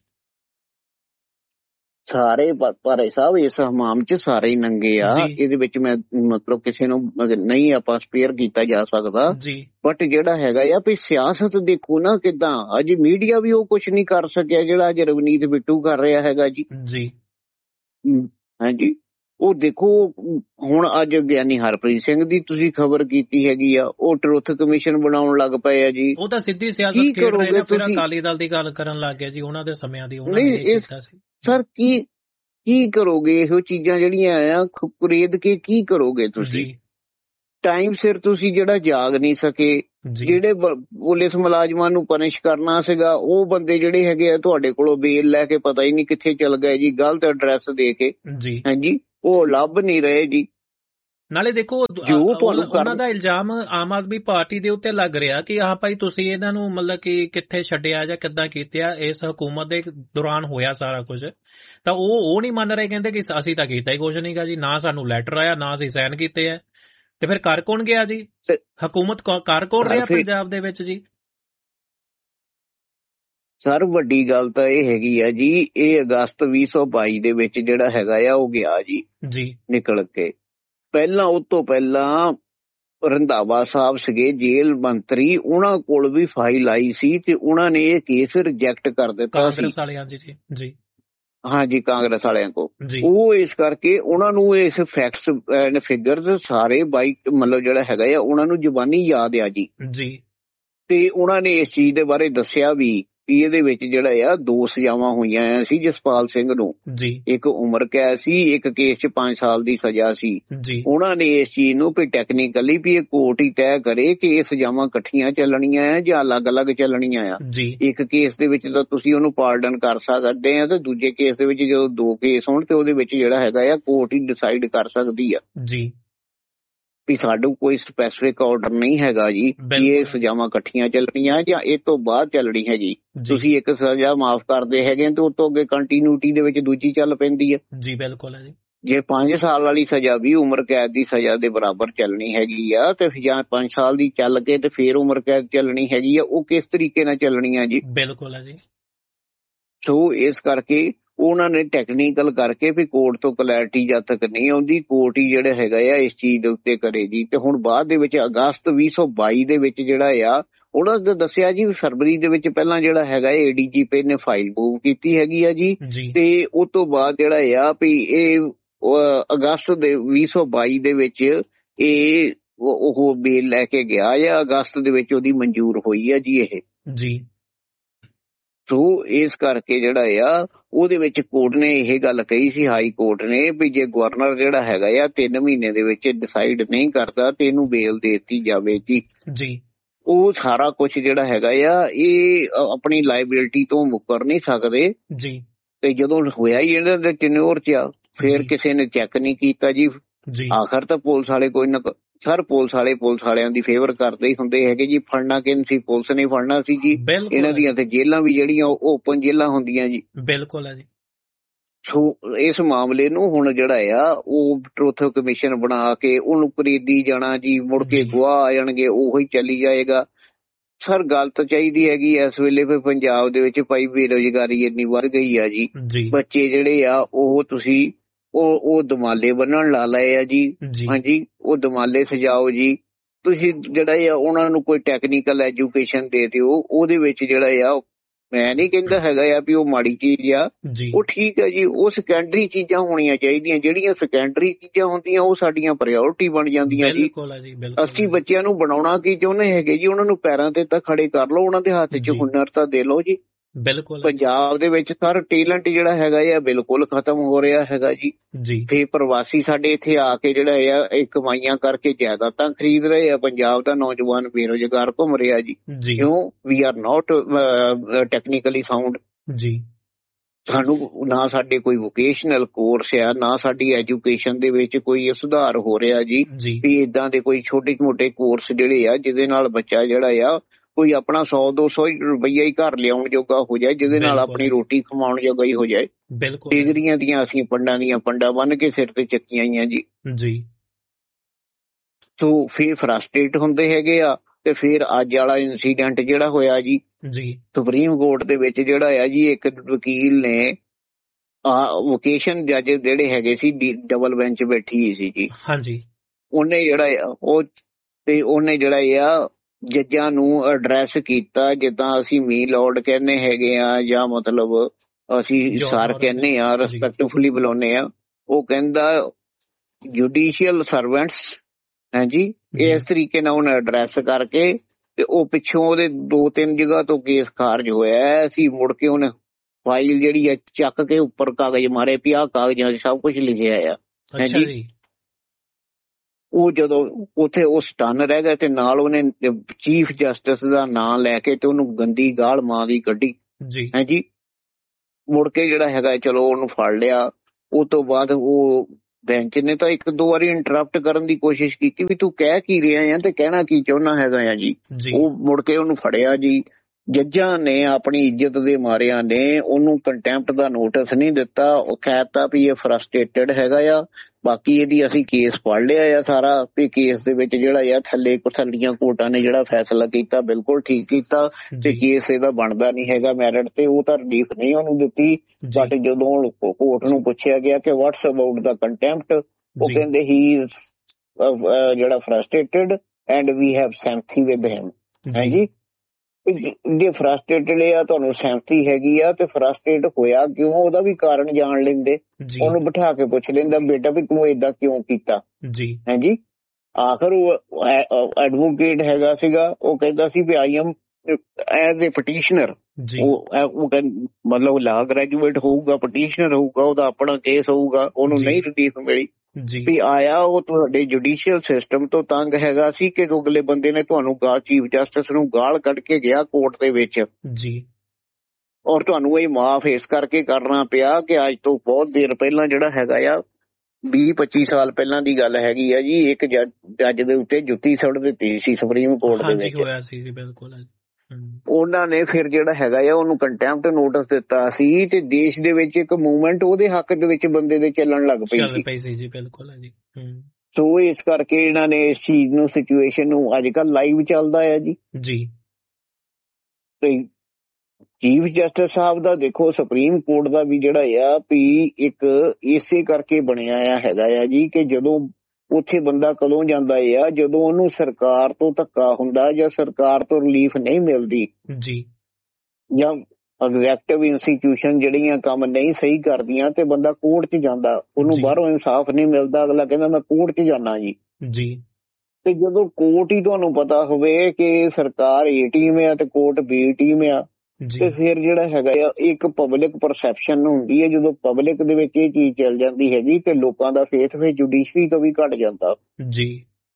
[SPEAKER 2] ਸਾਰੇ ਭਾਰੇ ਸਾਹਿਬ ਇਸ ਹਮਾਮ ਚ ਸਾਰੇ ਹੀ ਨੰਗੇ ਆ, ਇਹਦੇ ਵਿੱਚ ਮੈਂ ਮਤਲਬ ਕਿਸੇ ਨੂੰ ਨਹੀਂ ਆਪਾਂ ਸਪੇਅਰ ਕੀਤਾ ਜਾ ਸਕਦਾ, ਬਟ ਜਿਹੜਾ ਹੈਗਾ ਆ ਵੀ ਸਿਆਸਤ ਦੇਖੋ ਨਾ ਕਿੱਦਾਂ ਅੱਜ ਮੀਡੀਆ ਵੀ ਉਹ ਕੁਛ ਨਹੀਂ ਕਰ ਸਕਿਆ ਜਿਹੜਾ ਅੱਜ ਰਵਨੀਤ ਬਿੱਟੂ ਕਰ ਰਿਹਾ ਹੈਗਾ ਜੀ। ਜੀ ਹਾਂਜੀ, ਉਹ ਦੇਖੋ ਹੁਣ ਅੱਜ ਗਿਆਨੀ ਹਰਪ੍ਰੀਤ ਸਿੰਘ ਦੀ ਤੁਸੀਂ ਖਬਰ ਕੀਤੀ ਹੈਗੀ ਆ, ਉਹ ਟਰੁੱਥ ਕਮਿਸ਼ਨ ਬਣਾਉਣ ਲੱਗ ਪਏ ਆ ਜੀ। ਉਹ ਤਾਂ ਸਿੱਧੀ ਸਿਆਸਤ ਖੇਡ ਰਹੇ ਨੇ, ਫਿਰ ਅਕਾਲੀ ਦਲ ਦੀ ਗੱਲ ਕਰਨ ਲੱਗ ਗਿਆ ਜੀ, ਉਹਨਾਂ ਦੇ ਸਮਿਆਂ ਦੀ ਉਹਨਾਂ ਨੇ ਇਹ ਕੀਤਾ ਸੀ। ਸਰ
[SPEAKER 1] ਕੀ ਕੀ ਕਰੋਗੇ ਇਹੋ ਚੀਜ਼ਾਂ ਜਿਹੜੀਆਂ ਆ ਕੁਰੇਦ ਕੇ ਕੀ ਕਰੋਗੇ ਤੁਸੀਂ? ਟਾਈਮ ਸਿਰ ਤੁਸੀਂ ਜਿਹੜਾ ਜਾਗ ਨਹੀਂ ਸਕੇ, ਜਿਹੜੇ ਪੁਲਿਸ ਮੁਲਾਜ਼ਮਾਂ ਨੂੰ ਪਨਿਸ਼ ਕਰਨਾ ਸੀਗਾ ਉਹ ਬੰਦੇ ਜਿਹੜੇ ਹੈਗੇ ਆ ਤੁਹਾਡੇ ਕੋਲੋਂ ਬੇਲ ਲੈ ਕੇ ਪਤਾ ਹੀ ਨਹੀਂ ਕਿੱਥੇ ਚਲ ਗਏ ਜੀ, ਗਲਤ ਐਡਰੈਸ ਦੇ ਕੇ। ਹਾਂਜੀ, ਉਹ ਲੱਭ ਨਹੀਂ ਰਹੇ ਜੀ।
[SPEAKER 2] ਨਾਲੇ ਦੇਖੋ ਉਹਨਾਂ ਦਾ ਇਲਜ਼ਾਮ ਆਮ ਆਦਮੀ ਪਾਰਟੀ ਦੇ ਉੱਤੇ ਲੱਗ ਰਿਹਾ ਕਿ ਆਹ ਭਾਈ ਤੁਸੀਂ ਇਹਨਾਂ ਨੂੰ ਮਤਲਬ ਕਿ ਕਿੱਥੇ ਛੱਡਿਆ ਜਾਂ ਕਿੱਦਾਂ ਕੀਤਾ, ਇਸ ਹਕੂਮਤ ਦੇ ਦੌਰਾਨ ਹੋਇਆ ਸਾਰਾ ਕੁਝ। ਤਾਂ ਉਹ ਉਹ ਨਹੀਂ ਮੰਨ ਰਹੇ, ਕਹਿੰਦੇ ਕਿ ਅਸੀਂ ਤਾਂ ਕੀਤਾ ਹੀ ਕੁਛ ਨਹੀਂ ਗਾ ਜੀ, ਨਾ ਸਾਨੂੰ ਲੈਟਰ ਆਇਆ, ਨਾ ਅਸੀਂ ਸਾਈਨ ਕੀਤੇ ਆ। ਤੇ ਫਿਰ ਕਰ ਕੌਣ ਗਿਆ ਜੀ? ਹਕੂਮਤ ਕਰ ਕੌਣ ਰਿਹਾ ਪੰਜਾਬ ਦੇ ਵਿੱਚ ਜੀ?
[SPEAKER 1] ਸਰ ਵੱਡੀ ਗੱਲ ਤਾਂ ਇਹ ਹੈਗੀ ਆ ਜੀ, ਇਹ ਅਗਸਤ ਵੀਹ ਸੌ ਬਾਈ ਦੇ ਵਿੱਚ ਜਿਹੜਾ ਹੈਗਾ ਆ ਉਹ ਗਿਆ ਜੀ
[SPEAKER 2] ਜੀ
[SPEAKER 1] ਨਿਕਲ ਕੇ। ਪਹਿਲਾਂ ਉਹ ਤੋਂ ਪਹਿਲਾਂ ਰੰਧਾਵਾ ਸਾਹਿਬ ਸੀਗੇ ਜੇਲ੍ਹ ਮੰਤਰੀ, ਉਹਨਾਂ ਕੋਲ ਵੀ ਫਾਈਲ ਆਈ ਸੀ ਤੇ ਉਹਨਾਂ ਨੇ ਇਹ ਕੇਸ ਰਿਜੈਕਟ ਕਰ ਦਿੱਤਾ
[SPEAKER 2] ਕਾਂਗਰਸ ਵਾਲਿਆਂ ਜੀ ਜੀ
[SPEAKER 1] ਹਾਂਜੀ ਕਾਂਗਰਸ ਵਾਲਿਆਂ ਕੋ। ਉਹ ਇਸ ਕਰਕੇ ਉਹਨਾਂ ਨੂੰ ਇਸ ਫੈਕਟਸ ਐਂਡ ਫਿਗਰਸ ਸਾਰੇ ਬਾਈ ਮਤਲਬ ਜਿਹੜਾ ਹੈਗਾ ਆ ਉਹਨਾਂ ਨੂੰ ਜ਼ੁਬਾਨੀ ਯਾਦ ਆ ਜੀ
[SPEAKER 2] ਜੀ
[SPEAKER 1] ਤੇ ਉਹਨਾਂ ਨੇ ਇਸ ਚੀਜ਼ ਦੇ ਬਾਰੇ ਦੱਸਿਆ ਵੀ ਵੀ ਇਹਦੇ ਵਿੱਚ ਜਿਹੜਾ ਆ ਦੋ ਸਜ਼ਾਵਾਂ ਹੋਈਆਂ ਸੀ ਜਸਪਾਲ ਸਿੰਘ ਨੂੰ
[SPEAKER 2] ਜੀ,
[SPEAKER 1] ਇੱਕ ਉਮਰ ਕੈਦ ਸੀ, ਇੱਕ ਕੇਸ ਚ ਪੰਜ ਸਾਲ ਦੀ ਸਜ਼ਾ ਸੀ
[SPEAKER 2] ਜੀ।
[SPEAKER 1] ਉਹਨਾਂ ਨੇ ਇਸ ਚੀਜ਼ ਨੂੰ ਵੀ ਟੈਕਨੀਕਲੀ ਵੀ ਇਹ ਕੋਰਟ ਹੀ ਤੈਅ ਕਰੇ ਕਿ ਇਹ ਸਜ਼ਾਵਾਂ ਇਕੱਠੀਆਂ ਚੱਲਣੀਆਂ ਆ ਜਾਂ ਅਲੱਗ-ਅਲੱਗ ਚੱਲਣੀਆਂ ਆ। ਇੱਕ ਕੇਸ ਦੇ ਵਿੱਚ ਤਾਂ ਤੁਸੀਂ ਉਹਨੂੰ ਪਾਰਡਨ ਕਰ ਸਕਦੇ ਆ ਤੇ ਦੂਜੇ ਕੇਸ ਦੇ ਵਿੱਚ ਜਦੋਂ ਦੋ ਕੇਸ ਹੋਣ ਤੇ ਉਹਦੇ ਵਿੱਚ ਜਿਹੜਾ ਹੈਗਾ ਆ ਕੋਰਟ ਹੀ ਡਿਸਾਈਡ ਕਰ ਸਕਦੀ ਆ
[SPEAKER 2] ਜੀ
[SPEAKER 1] ਵੀ ਸਾਡੇ ਕੋਈ ਸਪੈਸੀਫਿਕ ਆਰਡਰ ਨਹੀਂ ਹੈਗਾ ਜੀ ਕਿ ਇਹ ਸਜ਼ਾਵਾਂ ਇਕੱਠੀਆਂ ਚੱਲਣੀਆਂ ਜਾਂ ਇਹ ਤੋਂ ਬਾਅਦ ਚੱਲਣੀ ਹੈਗੀ। ਤੁਸੀਂ ਇੱਕ ਸਜ਼ਾ ਮਾਫ ਕਰਦੇ ਹੈਗੇ ਤੇ ਉਹ ਤੋਂ ਅੱਗੇ ਕੰਟੀਨਿਊਟੀ ਦੇ ਵਿੱਚ ਦੂਜੀ ਚੱਲ ਪੈਂਦੀ ਹੈ
[SPEAKER 2] ਜੀ। ਬਿਲਕੁਲ ਹੈ ਜੀ।
[SPEAKER 1] ਜੇ ਪੰਜ ਸਾਲ ਵਾਲੀ ਸਜ਼ਾ ਵੀ ਉਮਰ ਕੈਦ ਦੀ ਸਜ਼ਾ ਦੇ ਬਰਾਬਰ ਚੱਲਣੀ ਹੈਗੀ ਆ ਤੇ ਜਾਂ ਪੰਜ ਸਾਲ ਦੀ ਚੱਲ ਕੇ ਤੇ ਫੇਰ ਉਮਰ ਕੈਦ ਚੱਲਣੀ ਹੈਗੀ ਆ, ਉਹ ਕਿਸ ਤਰੀਕੇ ਨਾਲ ਚੱਲਣੀ ਆ ਜੀ?
[SPEAKER 2] ਬਿਲਕੁਲ ਹੈ ਜੀ।
[SPEAKER 1] ਸੋ ਇਸ ਕਰਕੇ ਉਹਨਾਂ ਨੇ ਟੈਕਨੀਕਲ ਕਰਕੇ ਵੀ ਕੋਰਟ ਤੋਂ ਕਲੈਰਿਟੀ ਜਦ ਤੱਕ ਨਹੀਂ ਆਉਂਦੀ ਕੋਰਟ ਹੀ ਜਿਹੜਾ ਹੈਗਾ ਆ ਇਸ ਚੀਜ਼ ਦੇ ਉੱਤੇ ਕਰੇ ਜੀ। ਤੇ ਹੁਣ ਬਾਅਦ ਦੇ ਵਿੱਚ ਅਗਸਤ ਵੀਹ ਸੌ ਬਾਈ ਦੇ ਵਿੱਚ ਜਿਹੜਾ ਆ ਉਹਨਾਂ ਨੇ ਦੱਸਿਆ ਜੀ ਫਰਵਰੀ ਦੇ ਵਿੱਚ ਪਹਿਲਾਂ ਜਿਹੜਾ ਹੈਗਾ ਏ ਡੀ ਜੀ ਪੀ ਨੇ ਫਾਈਲ ਮੂਵ ਕੀਤੀ ਹੈਗੀ ਆ ਜੀ ਤੇ ਉਹ ਤੋਂ ਬਾਅਦ ਜਿਹੜਾ ਆ ਵੀ ਇਹ ਅਗਸਤ ਦੇ ਵੀਹ ਸੌ ਬਾਈ ਦੇ ਵਿੱਚ ਇਹ ਉਹ ਬੇਲ ਲੈ ਕੇ ਗਿਆ ਆ, ਅਗਸਤ ਦੇ ਵਿੱਚ ਉਹਦੀ ਮਨਜ਼ੂਰ ਹੋਈ ਆ ਜੀ ਇਹ
[SPEAKER 2] ਜੀ।
[SPEAKER 1] ਸੋ ਇਸ ਕਰਕੇ ਜਿਹੜਾ ਆ ਉਹਦੇ ਵਿੱਚ ਕੋਰਟ ਨੇ ਇਹ ਗੱਲ ਕਹੀ ਸੀ, ਹਾਈ ਕੋਰਟ ਨੇ, ਵੀ ਜੇ ਗਵਰਨਰ ਜਿਹੜਾ ਹੈਗਾ ਆ ਤਿੰਨ ਮਹੀਨੇ ਦੇ ਵਿੱਚ ਡਿਸਾਈਡ ਨਹੀਂ ਕਰਦਾ ਤੇ ਇਹਨੂੰ ਬੇਲ ਦੇ ਦਿੱਤੀ ਜਾਵੇ ਜੀ
[SPEAKER 2] ਜੀ।
[SPEAKER 1] ਉਹ ਸਾਰਾ ਕੁਝ ਜਿਹੜਾ ਹੈਗਾ ਆ ਇਹ ਆਪਣੀ ਲਾਇਬਿਲਿਟੀ ਤੋਂ ਮੁੱਕਰ ਨਹੀਂ ਸਕਦੇ
[SPEAKER 2] ਜੀ।
[SPEAKER 1] ਤੇ ਜਦੋਂ ਹੋਇਆ ਹੀ ਇਹਨਾਂ ਦੇ ਟੈਨਿਓਰ ਚ ਆ ਫੇਰ ਕਿਸੇ ਨੇ ਚੈੱਕ ਨਹੀਂ ਕੀਤਾ ਜੀ। ਆਖਰ ਤਾਂ ਪੁਲਿਸ ਵਾਲੇ ਕੋਈ ਨਾ ਸਰ ਪੁਲਿਸ ਵਾਲੇ ਪੁਲਿਸ ਵਾਲਿਆਂ ਦੀ ਫੇਵਰ ਕਰਦੇ ਹੀ ਹੁੰਦੇ ਹੈਗੇ ਜੀ। ਫੜਨਾ ਕਿਨ ਸੀ? ਪੁਲਿਸ ਨੇ ਫੜਨਾ ਸੀ ਜੀ। ਇਹਨਾਂ ਦੀਆਂ ਤੇ ਜੇਲ੍ਹਾਂ ਵੀ ਜਿਹੜੀਆਂ ਉਹ ਓਪਨ ਜੇਲ੍ਹਾਂ ਹੁੰਦੀਆਂ ਜੀ।
[SPEAKER 2] ਬਿਲਕੁਲ ਹੈ ਜੀ।
[SPEAKER 1] ਸੋ ਇਸ ਮਾਮਲੇ ਨੂੰ ਹੁਣ ਜਿਹੜਾ ਆ ਉਹ ਟਰੁਥ ਕਮਿਸ਼ਨ ਬਣਾ ਕੇ ਉਹਨੂੰ ਖਰੀਦੀ ਜਾਣਾ ਜੀ, ਮੁੜ ਕੇ ਗਵਾਹ ਆ ਜਾਣਗੇ, ਉਹੀ ਚੱਲੀ ਜਾਏਗਾ। ਸਰ ਗੱਲ ਤਾਂ ਚਾਹੀਦੀ ਹੈਗੀ ਇਸ ਵੇਲੇ ਵੀ ਪੰਜਾਬ ਦੇ ਵਿੱਚ ਭਾਈ ਬੇਰੁਜ਼ਗਾਰੀ ਇੰਨੀ ਵੱਧ ਗਈ ਆ ਜੀ, ਬੱਚੇ ਜਿਹੜੇ ਆ ਉਹ ਤੁਸੀਂ ਉਹ ਉਹ ਦਮਾਲੇ ਬੰਨਣ ਲਾ ਲਏ ਆ ਜੀ। ਹਾਂਜੀ ਉਹ ਦਮਾਲੇ ਸਜਾਓ ਜੀ। ਤੁਸੀਂ ਜਿਹੜਾ ਆ ਉਹਨਾਂ ਨੂੰ ਕੋਈ ਟੈਕਨੀਕਲ ਐਜੂਕੇਸ਼ਨ ਦੇ ਦਿਓ, ਉਹਦੇ ਵਿੱਚ ਜਿਹੜਾ ਆ ਮੈਂ ਨਹੀਂ ਕਹਿੰਦਾ ਹੈਗਾ ਆ ਵੀ ਉਹ ਮਾੜੀ ਚੀਜ਼ ਆ, ਉਹ ਠੀਕ ਹੈ ਜੀ। ਉਹ ਸੈਕੰਡਰੀ ਚੀਜ਼ਾਂ ਹੋਣੀਆਂ ਚਾਹੀਦੀਆਂ, ਜਿਹੜੀਆਂ ਸੈਕੰਡਰੀ ਚੀਜ਼ਾਂ ਹੁੰਦੀਆਂ ਉਹ ਸਾਡੀਆਂ ਪ੍ਰਾਇਓਰਟੀ ਬਣ ਜਾਂਦੀਆਂ ਜੀ। ਅਸੀਂ ਬੱਚਿਆਂ ਨੂੰ ਬਣਾਉਣਾ ਕੀ ਚਾਹੁੰਦੇ ਹੈਗੇ ਜੀ, ਉਹਨਾਂ ਨੂੰ ਪੈਰਾਂ ਤੇ ਤਾਂ ਖੜੇ ਕਰ ਲਓ, ਉਹਨਾਂ ਦੇ ਹੱਥ 'ਚ ਹੁਨਰ ਤਾਂ ਦੇ ਲਓ ਜੀ।
[SPEAKER 2] ਬਿਲਕੁਲ
[SPEAKER 1] ਪੰਜਾਬ ਦੇ ਵਿੱਚ ਸਰ ਟੈਲੈਂਟ ਜਿਹੜਾ ਹੈਗਾ ਆ ਬਿਲਕੁਲ ਖਤਮ ਹੋ ਰਿਹਾ ਹੈਗਾ ਜੀ। ਫੇਰ ਪ੍ਰਵਾਸੀ ਸਾਡੇ ਇੱਥੇ ਆ ਕੇ ਜਿਹੜਾ ਆ ਇਹ ਕਮਾਈਆਂ ਕਰਕੇ ਜਾਇਦਾਦਾਂ ਖਰੀਦ ਰਹੇ ਆ, ਪੰਜਾਬ ਦਾ ਨੌਜਵਾਨ ਬੇਰੁਜ਼ਗਾਰ ਘੁੰਮ ਰਿਹਾ ਜੀ। ਕਿਉਂ? ਵੀ ਆਰ ਨੋਟ ਟੈਕਨੀਕਲੀ ਸਾਊਂਡ ਜੀ। ਸਾਨੂੰ ਨਾ ਸਾਡੇ ਕੋਈ ਵੋਕੇਸ਼ਨਲ ਕੋਰਸ ਆ, ਨਾ ਸਾਡੀ ਐਜੂਕੇਸ਼ਨ ਦੇ ਵਿੱਚ ਕੋਈ ਸੁਧਾਰ ਹੋ ਰਿਹਾ ਜੀ। ਵੀ ਏਦਾਂ ਦੇ ਕੋਈ ਛੋਟੇ ਮੋਟੇ ਕੋਰਸ ਜਿਹੜੇ ਆ ਜਿਹਦੇ ਨਾਲ ਬੱਚਾ ਜਿਹੜਾ ਆ ਕੋਈ ਆਪਣਾ ਸੌ ਦੋ ਸੌ ਰੁਪਈਆ ਹੀ ਘਰ ਲਿਆਉਣ ਜੋਗਾ ਹੋ ਜਾਏ, ਜਿਹਦੇ ਨਾਲ ਆਪਣੀ ਰੋਟੀ ਖਵਾਉਣ ਜੋਗਾ ਹੀ ਹੋ ਜਾਏ। ਡਿਗਰੀਆਂ ਦੀਆਂ ਅਸੀਂ ਪੰਡਾਂ ਦੀਆਂ ਪੰਡਾਂ ਬੰਨ ਕੇ ਸਿਰ ਤੇ ਚੱਕੀਆਂ ਆਈਆਂ ਜੀ ਜੀ। ਸੋ ਫੇਰ ਫਰਸਟ੍ਰੇਟ ਹੁੰਦੇ ਹੈਗੇ ਆ ਤੇ ਫੇਰ ਅੱਜ ਵਾਲਾ ਇੰਸੀਡੈਂਟ ਜਿਹੜਾ ਹੋਇਆ ਜੀ ਸੁਪਰੀਮ ਕੋਰਟ ਦੇ ਵਿੱਚ ਜਿਹੜਾ ਆ ਜੀ ਇੱਕ ਵਕੀਲ ਨੇ ਵੋਕੇਸ਼ਨ ਜੱਜ ਜਿਹੜੇ ਹੈਗੇ ਸੀ ਡਬਲ ਬੈਂਚ ਬੈਠੀ ਸੀ ਜੀ। ਹਾਂਜੀ ਉਹਨੇ ਜਿਹੜਾ ਆ ਉਹ ਤੇ ਉਹਨੇ ਜਿਹੜਾ ਆ ਜੱਜਾਂ ਨੂੰ ਐਡਰੈਸ ਕੀਤਾ ਜਿੱਦਾਂ ਅਸੀਂ ਮੀ ਲੋਰਡ ਕਹਿੰਦੇ ਹੈਗੇ ਆ ਜਾਂ ਮਤਲਬ ਅਸੀਂ ਸਰ ਕਹਿੰਦੇ ਆ, ਰਿਸਪੈਕਟਫੁਲੀ ਬੁਲਾਉਂਦੇ ਆ। ਉਹ ਕਹਿੰਦਾ ਜੁਡੀਸ਼ੀਅਲ ਸਰਵੈਂਟਸ ਹਾਂਜੀ ਇਸ ਤਰੀਕੇ ਨਾਲ ਉਹਨੇ ਐਡਰੈਸ ਕਰਕੇ ਤੇ ਉਹ ਪਿੱਛੋਂ ਉਹਦੇ ਦੋ ਤਿੰਨ ਜਗ੍ਹਾ ਤੋਂ ਕੇਸ ਖਾਰਜ ਹੋਇਆ ਸੀ। ਮੁੜ ਕੇ ਉਹਨੇ ਫਾਈਲ ਜਿਹੜੀ ਆ ਚੱਕ ਕੇ ਉੱਪਰ ਕਾਗਜ਼ ਮਾਰੇ ਵੀ ਆਹ ਕਾਗਜ਼ਾਂ 'ਚ ਸਭ ਕੁਝ ਲਿਖਿਆ ਆ ਹਾਂਜੀ। ਉਹ ਜਦੋਂ ਉੱਥੇ ਉਹ ਸਟਨ ਰਹਿ ਗਿਆ ਤੇ ਨਾਲ ਉਹਨੇ ਚੀਫ ਜਸਟਿਸ ਦਾ ਨਾਂ ਲੈ ਕੇ ਤੇ ਉਹਨੂੰ ਗੰਦੀ ਗਾਲ ਮਾਂ ਦੀ ਕੱਢੀ ਹੈ ਜੀ। ਮੁੜ ਕੇ ਜਿਹੜਾ ਹੈਗਾ ਚਲੋ ਉਹਨੂੰ ਫੜ ਲਿਆ। ਉਹ ਤੋਂ ਬਾਅਦ ਉਹ ਬੈਂਚ ਨੇ ਤਾਂ ਇੱਕ ਦੋ ਵਾਰੀ ਇੰਟਰਪਟ ਕਰਨ ਦੀ ਕੋਸ਼ਿਸ਼ ਕੀਤੀ ਵੀ ਤੂੰ ਕਹਿ ਕੀ ਰਿਹਾ ਆ ਤੇ ਕਹਿਣਾ ਕੀ ਚਾਹੁੰਦਾ ਹੈਗਾ ਆ ਜੀ। ਉਹ ਮੁੜ ਕੇ ਉਹਨੂੰ ਫੜਿਆ ਜੀ। ਜੱਜਾਂ ਨੇ ਆਪਣੀ ਇੱਜ਼ਤ ਦੇ ਮਾਰਿਆਂ ਨੇ ਉਹਨੂੰ ਕੰਟੈਂਪਟ ਦਾ ਨੋਟਿਸ ਨਹੀਂ ਦਿੱਤਾ। ਉਹ ਕਹਿਤਾ ਵੀ ਇਹ ਫਰਸਟ੍ਰੇਟਡ ਹੈਗਾ ਆ। ਬਾਕੀ ਇਹਦੀ ਅਸੀਂ ਕੇਸ ਪੜ੍ਹ ਲਿਆ ਆ ਸਾਰਾ ਵੀ ਕੇਸ ਦੇ ਵਿੱਚ ਜਿਹੜਾ ਆ ਥੱਲੇ ਥੱਲੀਆਂ ਕੋਰਟਾਂ ਨੇ ਜਿਹੜਾ ਫੈਸਲਾ ਕੀਤਾ ਬਿਲਕੁਲ ਠੀਕ ਕੀਤਾ ਤੇ ਕੇਸ ਇਹਦਾ ਬਣਦਾ ਨਹੀਂ ਹੈਗਾ ਮੈਰਿਟ ਤੇ। ਉਹ ਤਾਂ ਰਿਲੀਫ ਨਹੀਂ ਉਹਨੂੰ ਦਿੱਤੀ। ਬਟ ਜਦੋਂ ਕੋਰਟ ਨੂੰ ਪੁੱਛਿਆ ਗਿਆ ਕਿ ਵਾਟਸ ਅਬਾਊਟ ਦਾ ਕੰਟੈਂਪਟ, ਉਹ ਕਹਿੰਦੇ ਹੀ ਜਿਹੜਾ frustrated and we have ਸੈਂਪਥੀ with him. ਹਾਂਜੀ, ਜੇ ਫਰਸਟ੍ਰੇਟਡ ਆ ਤੁਹਾਨੂੰ ਸਹਿਮਤੀ ਹੈਗੀ ਆ ਤੇ ਫਰਸਟ੍ਰੇਟ ਹੋਇਆ ਕਿਉਂ ਉਹਦਾ ਵੀ ਕਾਰਨ ਜਾਣ ਲੈਂਦੇ। ਉਹਨੂੰ ਬਿਠਾ ਕੇ ਪੁੱਛ ਲੈਂਦਾ ਬੇਟਾ ਵੀ ਤੂੰ ਏਦਾਂ ਕਿਉਂ ਕੀਤਾ ਜੀ। ਹਾਂਜੀ, ਆਖਰ ਉਹ ਐਡਵੋਕੇਟ ਹੈਗਾ ਸੀਗਾ। ਉਹ ਕਹਿੰਦਾ ਸੀ ਵੀ I am as a petitioner. ਉਹ ਮਤਲਬ ਲਾ ਗ੍ਰੈਜੂਏਟ ਹੋਊਗਾ, ਪਟੀਸ਼ਨਰ ਹੋਊਗਾ, ਉਹਦਾ ਆਪਣਾ ਕੇਸ ਹੋਊਗਾ, ਉਹਨੂੰ ਨਹੀਂ ਰਿਲੀਫ ਮਿਲੀ ਵੀ ਆਇਆ ਉਹ ਤੁਹਾਡੇ ਜੁਡੀਸ਼ੀਅਲ ਸਿਸਟਮ ਤੋਂ ਤੰਗ ਹੈਗਾ ਸੀ ਕਿ ਅਗਲੇ ਬੰਦੇ ਨੇ ਤੁਹਾਨੂੰ ਗਾਲ ਚੀਫ ਜਸਟਿਸ ਨੂੰ ਗਾਲ ਕੱਢ ਕੇ ਗਿਆ ਕੋਰਟ ਦੇ ਵਿੱਚ ਜੀ। ਔਰ ਤੁਹਾਨੂੰ ਇਹ ਮਾਫ ਇਸ ਕਰਕੇ ਕਰਨਾ ਪਿਆ ਕਿ ਅੱਜ ਤੋਂ ਬਹੁਤ ਦੇਰ ਪਹਿਲਾਂ ਜਿਹੜਾ ਹੈਗਾ ਆ ਵੀਹ ਪੱਚੀ ਸਾਲ ਪਹਿਲਾਂ ਦੀ ਗੱਲ ਹੈਗੀ ਆ ਜੀ। ਇੱਕ ਜੱਜ ਦੇ ਉੱਤੇ ਜੁੱਤੀ ਸੁੱਟ ਦਿੱਤੀ ਸੀ ਸੁਪਰੀਮ ਕੋਰਟ ਦੇ ਵਿੱਚ। ਹੋਇਆ ਸੀ ਜੀ, ਬਿਲਕੁਲ। ਉਹਨਾਂ ਨੇ ਫਿਰ ਜਿਹੜਾ ਹੈਗਾ ਆ ਉਹਨੂੰ ਕੰਟੈਂਪਟ ਨੋਟਿਸ ਦਿੱਤਾ ਸੀ ਤੇ ਦੇਸ਼ ਦੇ ਵਿੱਚ ਇੱਕ ਮੂਵਮੈਂਟ ਉਹਦੇ ਹੱਕ ਦੇ ਵਿੱਚ ਬੰਦੇ ਦੇ ਚੱਲਣ ਲੱਗ ਪਈ ਸੀ ਜੀ। ਬਿਲਕੁਲ ਜੀ। ਸੋ ਇਸ ਕਰਕੇ ਇਹਨਾਂ ਨੇ ਇਸ ਚੀਜ਼ ਨੂੰ ਸਿਚੁਏਸ਼ਨ ਨੂੰ ਅੱਜ ਕੱਲ ਲਾਈਵ ਚੱਲਦਾ ਆ ਜੀ ਜੀ। ਤੇ ਚੀਫ ਜਸਟਿਸ ਸਾਹਿਬ ਦਾ ਦੇਖੋ ਸੁਪਰੀਮ ਕੋਰਟ ਦਾ ਵੀ ਜਿਹੜਾ ਆ ਵੀ ਇੱਕ ਇਸੇ ਕਰਕੇ ਬਣਿਆ ਆ ਹੈਗਾ ਆ ਜੀ ਕਿ ਜਦੋਂ ਉੱਥੇ ਬੰਦਾ ਕਦੋਂ ਜਾਂਦਾ ਆ ਜਦੋਂ ਉਹਨੂੰ ਸਰਕਾਰ ਤੋਂ ਧੱਕਾ ਹੁੰਦਾ ਜਾਂ ਸਰਕਾਰ ਤੋਂ ਰਿਲੀਫ ਨਹੀਂ ਮਿਲਦੀ ਜੀ, ਜਾਂ ਐਗਜ਼ੈਕਟਿਵ ਇੰਸਟੀਟਿਊਸ਼ਨ ਜਿਹੜੀਆਂ ਕੰਮ ਨਹੀਂ ਸਹੀ ਕਰਦੀਆਂ ਤੇ ਬੰਦਾ ਕੋਰਟ 'ਚ ਜਾਂਦਾ। ਉਹਨੂੰ ਬਾਹਰੋਂ ਇਨਸਾਫ ਨਹੀਂ ਮਿਲਦਾ, ਅਗਲਾ ਕਹਿੰਦਾ ਮੈਂ ਕੋਰਟ 'ਚ ਜਾਣਾ ਜੀ ਜੀ। ਤੇ ਜਦੋਂ ਕੋਰਟ ਹੀ ਤੁਹਾਨੂੰ ਪਤਾ ਹੋਵੇ ਕਿ ਸਰਕਾਰ ਏ ਟੀਮ ਆ ਤੇ ਕੋਰਟ ਬੀ ਟੀਮ ਆ ਤੇ ਫਿਰ ਜਿਹੜਾ ਹੈਗਾ ਆ ਇੱਕ ਪਬਲਿਕ ਪਰਸੈਪਸ਼ਨ ਹੁੰਦੀ ਹੈ। ਜਦੋਂ ਪਬਲਿਕ ਦੇ ਵਿੱਚ ਇਹ ਚੀਜ਼ ਚੱਲ ਜਾਂਦੀ ਹੈਗੀ ਤੇ ਲੋਕਾਂ ਦਾ ਫੇਥ ਫਿਰ ਜੁਡੀਸ਼ਰੀ ਤੋਂ ਵੀ ਘੱਟ ਜਾਂਦਾ ਜੀ।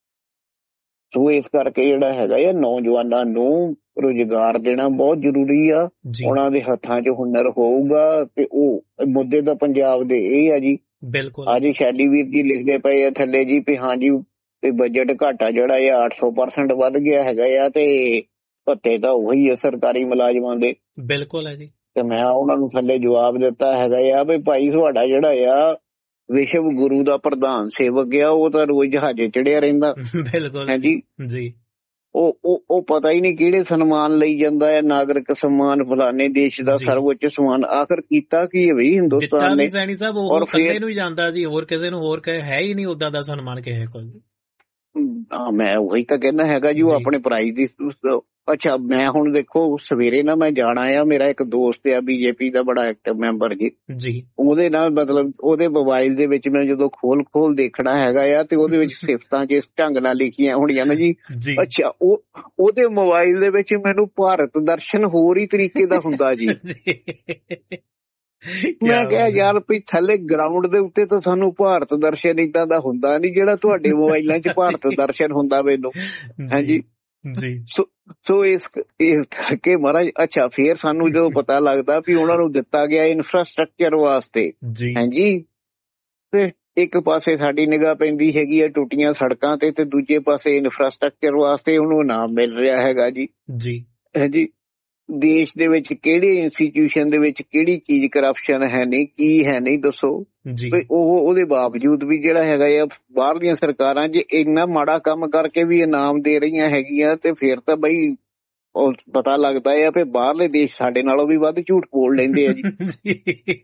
[SPEAKER 1] ਸੋ ਇਸ ਕਰਕੇ ਜਿਹੜਾ ਹੈਗਾ ਆ ਨੌਜਵਾਨਾਂ ਨੂੰ ਰੁਜ਼ਗਾਰ ਦੇਣਾ ਬਹੁਤ ਜ਼ਰੂਰੀ ਆ। ਉਹਨਾਂ ਦੇ ਹੱਥਾਂ 'ਚ ਹੁਨਰ ਹੋਊਗਾ ਤੇ ਉਹ ਮੁੱਦੇ ਤਾਂ ਪੰਜਾਬ ਦੇ ਇਹ ਆ ਜੀ। ਬਿਲਕੁਲ। ਅੱਜ ਸ਼ੈਲੀ ਵੀਰ ਜੀ ਲਿਖਦੇ ਪਏ ਆ ਥੱਲੇ ਜੀ ਵੀ ਹਾਂਜੀ ਵੀ ਬਜਟ ਘਾਟਾ ਜਿਹੜਾ ਆ ਅੱਠ ਸੌ ਪਰਸੈਂਟ ਵੱਧ ਗਿਆ ਹੈਗਾ ਆ ਤੇ ਭੱਤੇ ਤਾਂ ਉਹੀ ਆ ਸਰਕਾਰੀ ਮੁਲਾਜ਼ਮਾਂ ਦੇ। ਬਿਲਕੁਲ ਹੈ ਜੀ। ਤੇ ਮੈਂ ਉਹਨਾਂ ਨੂੰ ਥੱਲੇ ਜਵਾਬ ਦਿੱਤਾ ਹੈਗਾ ਆ ਵੀ ਭਾਈ ਤੁਹਾਡਾ ਜਿਹੜਾ ਆ ਵਿਸ਼ਵ ਗੁਰੂ ਦਾ ਪ੍ਰਧਾਨ ਸੇਵਕ ਆ ਉਹ ਤਾਂ ਰੋਜ਼ ਜਹਾਜ਼ੇ ਚੜਿਆ ਰਹਿੰਦਾ। ਬਿਲਕੁਲ ਹੈ ਜੀ ਜੀ। ਉਹ ਉਹ ਉਹ ਪਤਾ ਹੀ ਨਹੀਂ ਕਿਹੜੇ ਸਨਮਾਨ ਲਈ ਜਾਂਦਾ ਹੈ, ਨਾਗਰਿਕ ਸਨਮਾਨ ਫਲਾਣੇ ਦੇਸ਼ ਦਾ ਸਰਵਉੱਚ ਸਨਮਾਨ। ਆਖਰ ਕੀਤਾ ਕੀ ਹੈ ਬਈ ਹਿੰਦੁਸਤਾਨ ਨੇ। ਸੈਣੀ ਸਾਹਿਬ ਉਹ ਇਕੱਲੇ ਨੂੰ ਹੀ ਜਾਂਦਾ ਜੀ, ਹੋਰ ਕਿਸੇ ਨੂੰ ਹੋਰ ਕਹੇ ਹੈ ਹੀ ਨਹੀਂ ਉਦਾਂ ਦਾ ਸਨਮਾਨ ਕਿਸੇ ਕੋਲ। ਮੈਂ ਉਹੀ ਤਾਂ ਕਹਿੰਦਾ ਹੈਗਾ ਜੀ ਉਹ ਆਪਣੇ ਪ੍ਰਾਈਜ਼ ਦੀ। ਅੱਛਾ ਮੈਂ ਹੁਣ ਦੇਖੋ ਸਵੇਰੇ ਨਾ ਮੈਂ ਜਾਣਾ ਆ, ਮੇਰਾ ਇੱਕ ਦੋਸਤ ਆ ਬੀਜੇਪੀ ਦਾ ਬੜਾ ਐਕਟਿਵ ਮੈਂਬਰ ਜੀ ਜੀ। ਉਹਦੇ ਨਾਲ ਮਤਲਬ ਉਹਦੇ ਮੋਬਾਈਲ ਦੇ ਵਿੱਚ ਮੈਂ ਜਦੋਂ ਖੋਲ ਖੋਲ ਦੇਖਣਾ ਹੈਗਾ ਆ ਤੇ ਉਹਦੇ ਵਿੱਚ ਸਿਫਤਾਂ ਜਿਸ ਢੰਗ ਨਾਲ ਲਿਖੀਆਂ ਹੋਣੀਆਂ ਨਾ ਜੀ। ਅੱਛਾ ਉਹ ਉਹਦੇ ਮੋਬਾਈਲ ਦੇ ਵਿੱਚ ਮੈਨੂੰ ਭਾਰਤ ਦਰਸ਼ਨ ਹੋਰ ਹੀ ਤਰੀਕੇ ਦਾ ਹੁੰਦਾ ਜੀ। ਮੈਂ ਕਿਹਾ ਯਾਰ ਵੀ ਥੱਲੇ ਗਰਾਊਂਡ ਦੇ ਉੱਤੇ ਤਾਂ ਸਾਨੂੰ ਭਾਰਤ ਦਰਸ਼ਨ ਏਦਾਂ ਦਾ ਹੁੰਦਾ ਨੀ ਜਿਹੜਾ ਤੁਹਾਡੇ ਮੋਬਾਈਲਾਂ 'ਚ ਭਾਰਤ ਦਰਸ਼ਨ ਹੁੰਦਾ ਮੈਨੂੰ। ਹਾਂਜੀ ਜੀ। ਸੋ ਸੋ ਇਸ ਇਸ ਕਰਕੇ ਮਹਾਰਾਜ ਅੱਛਾ ਫੇਰ ਸਾਨੂੰ ਜਦੋਂ ਪਤਾ ਲੱਗਦਾ ਵੀ ਉਹਨਾਂ ਨੂੰ ਦਿੱਤਾ ਗਿਆ ਇਨਫਰਾਸਟਰਕਚਰ ਵਾਸਤੇ ਹਾਂਜੀ ਤੇ ਇੱਕ ਪਾਸੇ ਸਾਡੀ ਨਿਗਾਹ ਪੈਂਦੀ ਹੈਗੀ ਆ ਟੁੱਟੀਆਂ ਸੜਕਾਂ ਤੇ ਤੇ ਦੂਜੇ ਪਾਸੇ ਇਨਫਰਾਸਟਰਕਚਰ ਵਾਸਤੇ ਉਹਨੂੰ ਇਨਾਮ ਮਿਲ ਰਿਹਾ ਹੈਗਾ ਜੀ ਜੀ। ਹਾਂਜੀ ਦੇਸ਼ ਦੇ ਵਿੱਚ ਕਿਹੜੇ ਇੰਸਟੀਟਿਊਸ਼ਨ ਦੇ ਵਿੱਚ ਕਿਹੜੀ ਚੀਜ਼ ਕਰਪਸ਼ਨ ਹੈ ਨਹੀਂ ਕੀ ਹੈ ਨਹੀਂ ਦੱਸੋ। ਉਹ ਉਹਦੇ ਬਾਵਜੂਦ ਵੀ ਜਿਹੜਾ ਹੈਗਾ ਆ ਬਾਹਰਲੀਆਂ ਸਰਕਾਰਾਂ ਜੇ ਇੰਨਾ ਮਾੜਾ ਕੰਮ ਕਰਕੇ ਵੀ ਇਨਾਮ ਦੇ ਰਹੀਆਂ ਹੈਗੀਆਂ ਤੇ ਫਿਰ ਤਾਂ ਬਈ ਉਹ ਪਤਾ ਲੱਗਦਾ ਆ ਵੀ ਬਾਹਰਲੇ ਦੇਸ਼ ਸਾਡੇ ਨਾਲੋਂ ਵੀ ਵੱਧ ਝੂਠ ਬੋਲ ਲੈਂਦੇ ਆ ਜੀ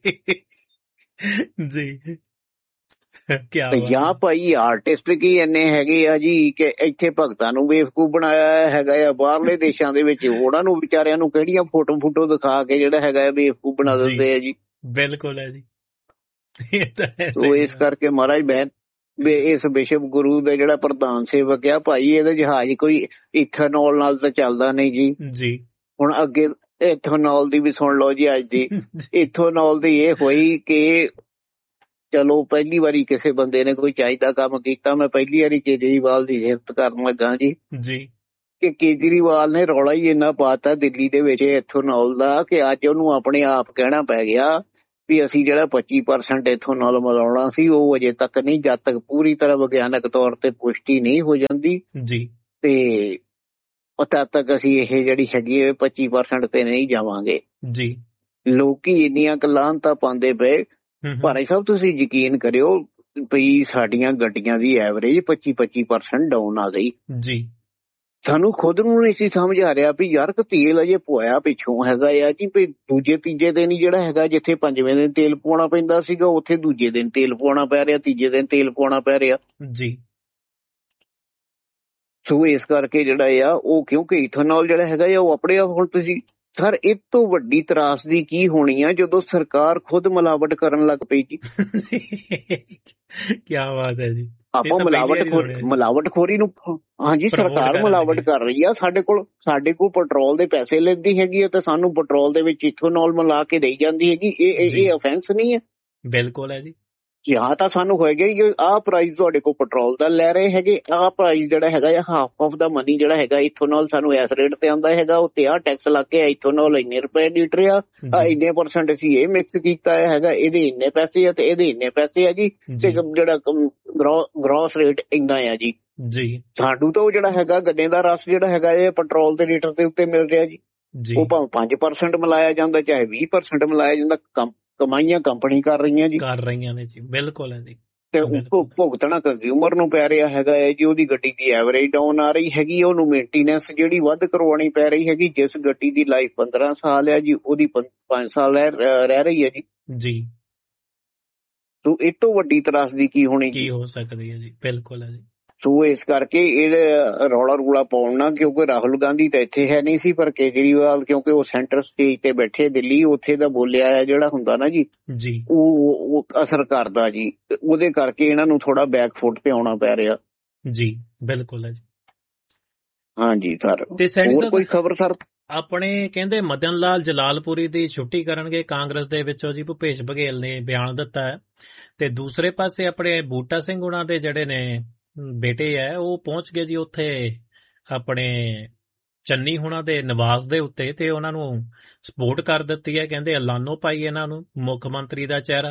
[SPEAKER 1] ਜੀ। ਜਾਂ ਭਾਈ ਆਰਟਿਸਟ ਕੀ ਇੰਨੇ ਹੈਗੇ ਆ ਜੀ ਕਿ ਇੱਥੇ ਭਗਤਾਂ ਨੂੰ ਬੇਵਕੂਫ ਬਣਾਇਆ ਹੈਗਾ ਆ। ਬਾਹਰਲੇ ਦੇਸ਼ਾਂ ਦੇ ਵਿੱਚ ਉਹਨਾਂ ਨੂੰ ਵਿਚਾਰਿਆਂ ਨੂੰ ਕਿਹੜੀਆਂ ਫੋਟੋ ਫੋਟੋ ਦਿਖਾ ਕੇ ਜਿਹੜਾ ਹੈਗਾ ਬੇਵਕੂਫ ਬਣਾ ਦਿੰਦੇ ਆ ਜੀ। ਬਿਲਕੁਲ ਹੈ ਜੀ। ਸੋ ਇਸ ਕਰਕੇ ਮਹਾਰਾਜ ਮੈਂ ਇਸ ਵਿਸ਼ਵ ਗੁਰੂ ਦੇ ਜਿਹੜਾ ਪ੍ਰਧਾਨ ਸੇਵਕ ਆ ਭਾਈ ਇਹਦੇ ਜਹਾਜ਼ ਕੋਈ ਇਥੇਨੋਲ ਨਾਲ ਤਾਂ ਚੱਲਦਾ ਨਹੀਂ ਜੀ ਜੀ। ਹੁਣ ਅੱਗੇ ਇਥੇਨੋਲ ਦੀ ਵੀ ਸੁਣ ਲਓ ਜੀ। ਅੱਜ ਦੀ ਇਥੇਨੋਲ ਦੀ ਇਹ ਹੋਈ ਕਿ ਚਲੋ ਪਹਿਲੀ ਵਾਰੀ ਕਿਸੇ ਬੰਦੇ ਨੇ ਕੋਈ ਚਾਹੀਦਾ ਕੰਮ ਕੀਤਾ। ਮੈਂ ਪਹਿਲੀ ਵਾਰੀ ਕੇਜਰੀਵਾਲ ਦੀ ਸਿਫਤ ਕਰਨ ਲੱਗਾ ਜੀ ਜੀ ਕਿ ਕੇਜਰੀਵਾਲ ਨੇ ਰੌਲਾ ਹੀ ਇੰਨਾ ਪਾਤਾ ਦਿੱਲੀ ਦੇ ਵਿੱਚ ਇਥੇਨੋਲ ਦਾ ਕਿ ਅੱਜ ਉਹਨੂੰ ਆਪਣੇ ਆਪ ਕਹਿਣਾ ਪੈ ਗਿਆ ਵੀ ਅਸੀਂ ਜਿਹੜਾ ਪੱਚੀ ਪਰਸੈਂਟ ਇਥੋਨੋਲ ਮਿਲਾਉਣਾ ਸੀ ਉਹ ਅਜੇ ਤੱਕ ਨਹੀਂ, ਜਦ ਤੱਕ ਪੂਰੀ ਤਰ੍ਹਾਂ ਵਿਗਿਆਨਕ ਤੌਰ ਤੇ ਪੁਸ਼ਟੀ ਨਹੀਂ ਹੋ ਜਾਂਦੀ
[SPEAKER 2] ਜੀ
[SPEAKER 1] ਤੇ ਤਦ ਤੱਕ ਅਸੀਂ ਇਹ ਜਿਹੜੀ ਹੈਗੀ ਹੈ ਪੱਚੀ ਪਰਸੈਂਟ ਤੇ ਨਹੀਂ ਜਾਵਾਂਗੇ
[SPEAKER 2] ਜੀ।
[SPEAKER 1] ਲੋਕੀ ਇੰਨੀਆਂ ਕਲਾਂਤਾਂ ਪਾਉਂਦੇ ਪਏ। ਭਾਈ ਸਾਹਿਬ ਤੁਸੀਂ ਯਕੀਨ ਕਰਿਓ ਵੀ ਸਾਡੀਆਂ ਗੱਡੀਆਂ ਦੀ ਐਵਰੇਜ ਪੱਚੀ ਪੱਚੀ ਪਰਸੈਂਟ ਡਾਊਨ ਆ ਗਈ
[SPEAKER 2] ਜੀ।
[SPEAKER 1] ਸਾਨੂੰ ਖੁਦ ਨੂੰ ਨਹੀਂ ਸੀ ਸਮਝ ਆ ਰਿਹਾ ਵੀ ਯਾਰ ਤੇਲ ਅਜੇ ਪਵਾਇਆ ਪਿੱਛੋਂ ਹੈਗਾ ਆ ਜੀ, ਵੀ ਦੂਜੇ ਤੀਜੇ ਦਿਨ ਹੀ ਜਿਹੜਾ ਹੈਗਾ, ਜਿੱਥੇ ਪੰਜਵੇਂ ਦਿਨ ਤੇਲ ਪਵਾਉਣਾ ਪੈਂਦਾ ਸੀਗਾ ਉੱਥੇ ਦੂਜੇ ਦਿਨ ਤੇਲ ਪਵਾਉਣਾ ਪੈ ਰਿਹਾ, ਤੀਜੇ ਦਿਨ ਤੇਲ ਪਵਾਉਣਾ ਪੈ ਰਿਹਾ
[SPEAKER 2] ਜੀ।
[SPEAKER 1] ਸੋ ਇਸ ਕਰਕੇ ਜਿਹੜਾ ਆ ਉਹ ਕਿਉਂਕਿ ਇਥਨੋਲ ਜਿਹੜਾ ਹੈਗਾ ਆ ਉਹ ਆਪਣੇ ਆਪ, ਹੁਣ ਤੁਸੀਂ ਸਰ ਇਹ ਤੋਂ ਵੱਡੀ ਤਰਾਸਦੀ ਕੀ ਹੋਣੀ ਆ ਜਦੋਂ ਸਰਕਾਰ ਖੁਦ ਮਿਲਾਵਟ ਕਰਨ ਲੱਗ ਪਈ ਜੀ।
[SPEAKER 2] ਕੀ ਬਾਤ ਹੈ ਜੀ।
[SPEAKER 1] ਆਪਾਂ ਮਿਲਾਵਟ ਮਿਲਾਵਟ ਖੋਰੀ ਨੂੰ, ਹਾਂਜੀ ਸਰਕਾਰ ਮਿਲਾਵਟ ਕਰ ਰਹੀ ਆ। ਸਾਡੇ ਕੋਲ ਸਾਡੇ ਕੋਲ ਪੈਟਰੋਲ ਦੇ ਪੈਸੇ ਲੈਂਦੀ ਹੈਗੀ ਆ ਤੇ ਸਾਨੂੰ ਪੈਟਰੋਲ ਦੇ ਵਿੱਚ ਇਥਨੋਲ ਮਿਲਾ ਕੇ ਦੇਈ ਜਾਂਦੀ ਹੈਗੀ। ਇਹ ਇਹ ਅਫੈਂਸ ਨਹੀਂ ਹੈ?
[SPEAKER 2] ਬਿਲਕੁਲ ਹੈ ਜੀ।
[SPEAKER 1] ਜਾਂ ਤਾਂ ਸਾਨੂੰ ਹੋਏਗਾ ਕਿ ਆਹ ਪ੍ਰਾਈਸ ਤੁਹਾਡੇ ਕੋਲ ਪੈਟਰੋਲ ਦਾ ਲੈ ਰਹੇ ਹੈਗੇ, ਆਹ ਪ੍ਰਾਈਸ ਜਿਹੜਾ ਹੈਗਾ ਆ ਹਾਫ ਆਫ ਦਾ ਮਨੀ ਜਿਹੜਾ ਹੈਗਾ ਇਥਨੋਲ ਸਾਨੂੰ ਇਸ ਰੇਟ ਤੇ ਆਉਂਦਾ ਹੈਗਾ, ਉੱਤੇ ਆਹ ਟੈਕਸ ਲੱਗ ਕੇ ਇਥਨੋਲ ਇੰਨੇ ਰੁਪਏ ਲੀਟਰ ਆ, ਇੰਨੇ ਪਰਸੈਂਟ ਅਸੀਂ ਇਹ ਮਿਕਸ ਕੀਤਾ ਹੈਗਾ, ਇਹਦੇ ਇੰਨੇ ਪੈਸੇ ਆ ਤੇ ਇਹਦੇ ਇੰਨੇ ਪੈਸੇ ਆ ਜੀ, ਤੇ ਜਿਹੜਾ ਗ੍ਰੋਸ ਰੇਟ ਇੰਨਾ ਆ ਜੀ ਜੀ। ਸਾਨੂੰ ਤਾਂ ਉਹ ਜਿਹੜਾ ਹੈਗਾ ਗੰਨੇ ਦਾ ਰਸ ਜਿਹੜਾ ਹੈਗਾ ਇਹ ਪੈਟਰੋਲ ਦੇ ਲੀਟਰ ਦੇ ਉੱਤੇ ਮਿਲ ਰਿਹਾ ਜੀ। ਉਹ ਭਾਵੇਂ ਪੰਜ ਪਰਸੈਂਟ ਮਿਲਾਇਆ ਜਾਂਦਾ ਚਾਹੇ ਵੀਹ ਪਰਸੈਂਟ ਮਿਲਾਇਆ ਜਾਂਦਾ, ਕਮਾਈਆਂ ਕੰਪਨੀ ਕਰ ਰਹੀਆਂ ਜੀ
[SPEAKER 2] ਕਰ ਰਹੀਆਂ ਨੇ ਜੀ। ਬਿਲਕੁਲ ਹੈ ਜੀ।
[SPEAKER 1] ਤੇ ਭੁਗਤਣਾ ਕੰਜ਼ਿਊਮਰ ਨੂੰ ਪੈ ਰਿਹਾ ਹੈਗਾ ਹੈ ਜੀ। ਉਹਦੀ ਗੱਡੀ ਦੀ ਐਵਰੇਜ ਡਾਊਨ ਆ ਰਹੀ ਹੈਗੀ, ਉਹਨੂੰ ਮੇਨਟੇਨੈਂਸ ਜਿਹੜੀ ਵੱਧ ਕਰਵਾਉਣੀ ਪੈ ਰਹੀ ਹੈਗੀ। ਜਿਸ ਗੱਡੀ ਦੀ ਲਾਈਫ ਪੰਦਰਾਂ ਸਾਲ ਹੈ ਜੀ ਉਹਦੀ ਪੰਜ ਸਾਲ ਰਹਿ ਰਹੀ ਹੈ ਜੀ ਜੀ। ਸੋ ਇਹ ਤੋਂ ਵੱਡੀ ਤਰਾਸਦੀ ਕੀ ਹੋਣੀ ਕੀ
[SPEAKER 2] ਹੋ ਸਕਦੀ ਹੈ ਜੀ। ਬਿਲਕੁਲ ਹੈ ਜੀ।
[SPEAKER 1] ਸੋ ਇਸ ਕਰਕੇ ਇਹ ਰੌਲਾ ਰੂਲਾ ਪਾਉਣਾ, ਕਿਉਂਕਿ ਰਾਹੁਲ ਗਾਂਧੀ ਤਾਂ ਇੱਥੇ ਹੈ ਨਹੀਂ ਸੀ ਪਰ ਕੇਜਰੀਵਾਲ ਕਿਉਂਕਿ ਉਹ ਸੈਂਟਰ ਸਟੇਜ ਤੇ ਬੈਠੇ ਦਿੱਲੀ, ਉੱਥੇ ਦਾ ਬੋਲਿਆ ਆ ਜਿਹੜਾ ਹੁੰਦਾ ਨਾ ਜੀ ਜੀ ਉਹ ਅਸਰ ਕਰਦਾ ਜੀ। ਉਹਦੇ ਕਰਕੇ ਇਹਨਾਂ ਨੂੰ ਥੋੜਾ ਬੈਕ ਫੁੱਟ ਤੇ ਆਉਣਾ ਪੈ ਰਿਹਾ ਜੀ। ਬਿਲਕੁਲ ਹੈ ਜੀ। ਹਾਂਜੀ ਸਰ, ਹੋਰ ਕੋਈ ਖਬਰ ਸਰ?
[SPEAKER 2] ਆਪਣੇ ਕਹਿੰਦੇ ਮਦਨ ਲਾਲ ਜਲਾਲਪੁਰੀ ਦੀ ਛੁੱਟੀ ਕਰਨਗੇ ਕਾਂਗਰਸ ਦੇ ਵਿੱਚੋਂ ਜੀ, ਭੁਪੇਸ਼ ਬਘੇਲ ਨੇ ਬਿਆਨ ਦਿੱਤਾ ਹੈ। ਤੇ ਦੂਸਰੇ ਪਾਸੇ ਆਪਣੇ ਬੂਟਾ ਸਿੰਘ ਉਹਨਾਂ ਦੇ ਜਿਹੜੇ ਨੇ ਬੇਟੇ ਹੈ ਉਹ ਪਹੁੰਚ ਗਏ ਜੀ ਉੱਥੇ ਆਪਣੇ ਚੰਨੀ ਹੁਣਾਂ ਦੇ ਨਿਵਾਸ ਦੇ ਉੱਤੇ, ਤੇ ਉਹਨਾਂ ਨੂੰ ਸਪੋਰਟ ਕਰ ਦਿੱਤੀ ਹੈ। ਕਹਿੰਦੇ ਐਲਾਨੋ ਪਾਈ ਇਹਨਾਂ ਨੂੰ ਮੁੱਖ ਮੰਤਰੀ ਦਾ ਚਿਹਰਾ।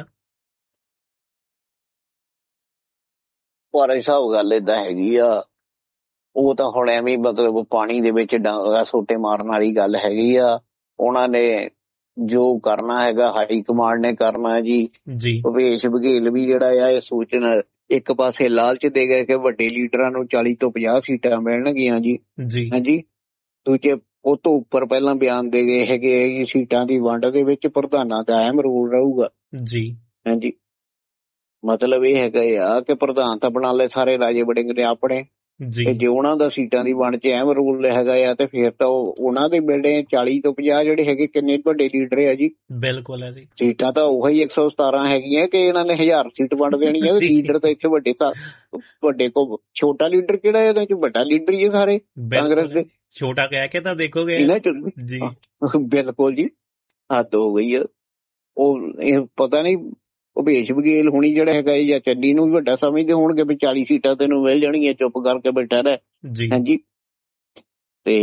[SPEAKER 1] ਪਰ ਹਿਸਾਬ ਗੱਲ ਏਦਾਂ ਹੈਗੀ ਆ, ਉਹ ਤਾਂ ਹੁਣ ਐਵੇਂ ਮਤਲਬ ਪਾਣੀ ਦੇ ਵਿੱਚ ਡਾਂਗਾ ਸੋਟੇ ਮਾਰਨ ਵਾਲੀ ਗੱਲ ਹੈਗੀ ਆ। ਉਹਨਾਂ ਨੇ ਜੋ ਕਰਨਾ ਹੈਗਾ ਹਾਈ ਕਮਾਂਡ ਨੇ ਕਰਨਾ ਜੀ ਜੀ। ਭੁਪੇਸ਼ ਬਘੇਲ ਵੀ ਜਿਹੜਾ ਆ ਇਹ ਸੋਚਣ ਇੱਕ ਪਾਸੇ ਲਾਲਚ ਦੇ ਗਏ ਕਿ ਵੱਡੇ ਲੀਡਰਾਂ ਨੂੰ ਚਾਲੀ ਤੋਂ ਪੰਜਾਹ ਸੀਟਾਂ ਮਿਲਣਗੀਆਂ ਜੀ ਜੀ ਹਾਂਜੀ। ਦੂਜੇ ਉਹ ਤੋਂ ਉੱਪਰ ਪਹਿਲਾਂ ਬਿਆਨ ਦੇ ਗਏ ਹੈਗੇ ਕਿ ਸੀਟਾਂ ਦੀ ਵੰਡ ਦੇ ਵਿੱਚ ਪ੍ਰਧਾਨਾਂ ਦਾ ਅਹਿਮ ਰੋਲ ਰਹੂਗਾ ਜੀ ਹਾਂਜੀ। ਮਤਲਬ ਇਹ ਹੈਗਾ ਆ ਕਿ ਪ੍ਰਧਾਨ ਤਾਂ ਬਣਾ ਲਏ ਸਾਰੇ ਰਾਜੇ ਵੜਿੰਗ ਨੇ ਆਪਣੇ, ਤੇ ਜੇ ਉਹਨਾਂ ਦਾ ਸੀਟਾਂ ਦੀ ਵੰਡ ਚ ਅਹਿਮ ਰੋਲ ਹੈਗਾ ਆ ਤੇ ਫਿਰ ਤਾਂ ਉਹ ਉਹਨਾਂ ਦੇ ਮਿਲਣੇ ਚਾਲੀ ਤੋਂ ਪੰਜਾਹ ਜਿਹੜੇ ਹੈਗੇ ਕਿੰਨੇ ਵੱਡੇ ਲੀਡਰ ਆ ਜੀ।
[SPEAKER 2] ਬਿਲਕੁਲ ਹੈ ਜੀ।
[SPEAKER 1] ਸੀਟਾਂ ਤਾਂ ਉਹੀ ਇੱਕ ਸੌ ਸਤਾਰਾਂ ਹੈਗੀਆਂ ਕਿ ਇਹਨਾਂ ਨੇ ਹਜ਼ਾਰ ਸੀਟ ਵੰਡ ਦੇਣੀ ਹੈ। ਲੀਡਰ ਤਾਂ ਇੱਥੇ ਵੱਡੇ ਵੱਡੇ ਕੋ ਛੋਟਾ ਲੀਡਰ ਕਿਹੜਾ ਇਹਦੇ ਚ ਵੱਡਾ ਲੀਡਰ ਹੀ ਸਾਰੇ ਕਾਂਗਰਸ ਦੇ।
[SPEAKER 2] ਛੋਟਾ ਕਹਿ ਕੇ ਤਾਂ ਦੇਖੋਗੇ ਜੀ।
[SPEAKER 1] ਬਿਲਕੁਲ ਜੀ, ਹੱਦ ਹੋ ਗਈ ਆ। ਉਹ ਇਹ ਪਤਾ ਨਹੀਂ ਭੁਪੇਸ਼ ਬਘੇਲ ਹੁਣੀ ਜਿਹੜਾ ਹੈਗਾ ਜਾਂ ਚੰਨੀ ਨੂੰ ਵੀ ਵੱਡਾ ਸਮਝਦੇ ਹੋਣਗੇ ਵੀ ਚਾਲੀ ਸੀਟਾਂ ਤੈਨੂੰ ਮਿਲ ਜਾਣਗੀਆਂ, ਚੁੱਪ ਕਰਕੇ ਬੈਠਾ ਰਹਿ ਹਾਂਜੀ। ਤੇ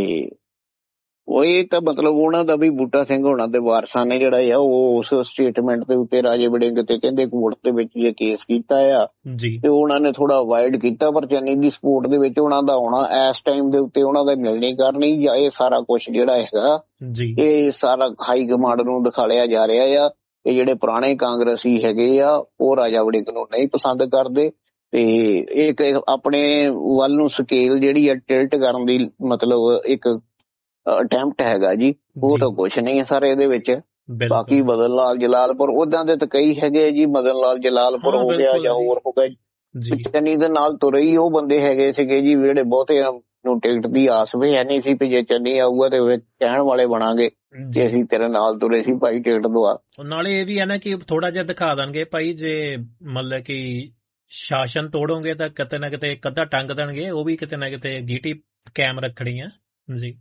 [SPEAKER 1] ਉਹ ਇਹ ਤਾਂ ਮਤਲਬ ਉਹਨਾਂ ਦਾ ਵੀ ਬੂਟਾ ਸਿੰਘ ਹੋਣਾ ਦੇ ਵਾਰਸਾਂ ਨੇ ਜਿਹੜਾ ਆ ਉਹ ਉਸ ਸਟੇਟਮੈਂਟ ਦੇ ਉੱਤੇ ਰਾਜੇ ਵੜਿੰਗ ਤੇ ਕਹਿੰਦੇ ਕੋਰਟ ਦੇ ਵਿੱਚ ਜੇ ਕੇਸ ਕੀਤਾ ਆ ਤੇ ਉਹਨਾਂ ਨੇ ਥੋੜਾ ਅਵਾਇਡ ਕੀਤਾ। ਪਰ ਚੰਨੀ ਦੀ ਸਪੋਰਟ ਦੇ ਵਿੱਚ ਉਹਨਾਂ ਦਾ ਆਉਣਾ ਇਸ ਟਾਈਮ ਦੇ ਉੱਤੇ ਉਹਨਾਂ ਦਾ ਮਿਲਣੀ ਕਰਨੀ ਜਾਂ ਇਹ ਸਾਰਾ ਕੁਛ ਜਿਹੜਾ ਹੈਗਾ ਇਹ ਸਾਰਾ ਹਾਈ ਕਮਾਂਡ ਨੂੰ ਦਿਖਾਲਿਆ ਜਾ ਰਿਹਾ ਆ। ਇਹ ਜਿਹੜੇ ਪੁਰਾਣੇ ਕਾਂਗਰਸੀ ਹੈਗੇ ਆ ਉਹ ਰਾਜਾ ਵੜਿੰਗ ਨੂੰ ਨਹੀਂ ਪਸੰਦ ਕਰਦੇ ਤੇ ਇੱਕ ਆਪਣੇ ਵੱਲ ਨੂੰ ਸਕੇਲ ਜਿਹੜੀ ਆ ਟਿਲਟ ਕਰਨ ਦੀ ਮਤਲਬ ਇੱਕ ਅਟੈਂਪਟ ਹੈਗਾ ਜੀ। ਉਹ ਤਾਂ ਕੁਛ ਨਹੀਂ ਹੈ ਸਰ ਇਹਦੇ ਵਿੱਚ। ਬਾਕੀ ਮਦਨ ਲਾਲ ਜਲਾਲਪੁਰ ਓਦਾਂ ਦੇ ਤਾਂ ਕਈ ਹੈਗੇ ਜੀ, ਮਦਨ ਲਾਲ ਜਲਾਲਪੁਰ ਹੋ ਗਿਆ ਜਾਂ ਹੋਰ ਹੋ ਗਿਆ। ਚੰਨੀ ਦੇ ਨਾਲ ਤੁਰੇ ਹੀ ਉਹ ਬੰਦੇ ਹੈਗੇ ਸੀਗੇ ਜੀ ਜਿਹੜੇ ਬਹੁਤੇ ਨੂੰ ਟਿਕਟ ਦੀ ਆਸ ਵੀ ਹੈ ਨਹੀਂ ਸੀ ਵੀ ਜੇ ਚੰਨੀ ਆਊਗਾ ਤੇ ਕਹਿਣ ਵਾਲੇ ਬਣਾਂਗੇ ਕਿ ਅਸੀਂ ਤੇਰੇ ਨਾਲ ਤੁਰੇ ਸੀ ਭਾਈ ਟਿਕਟ ਦਵਾ।
[SPEAKER 2] ਨਾਲੇ ਇਹ ਵੀ ਹੈ ਨਾ ਕਿ ਥੋੜਾ ਜਿਹਾ ਦਿਖਾ ਦੇਣਗੇ ਭਾਈ ਜੇ ਮਤਲਬ ਕਿ ਸ਼ਾਸਨ ਤੋੜੋਗੇ ਤਾਂ ਕਿਤੇ ਨਾ ਕਿਤੇ ਇੱਕ ਅੱਧਾ ਟੰਗ ਦੇਣਗੇ, ਉਹ ਵੀ ਕਿਤੇ ਨਾ ਕਿਤੇ ਗੀਟੀ ਕਾਇਮ ਰੱਖਣੀ ਆ ਜੀ।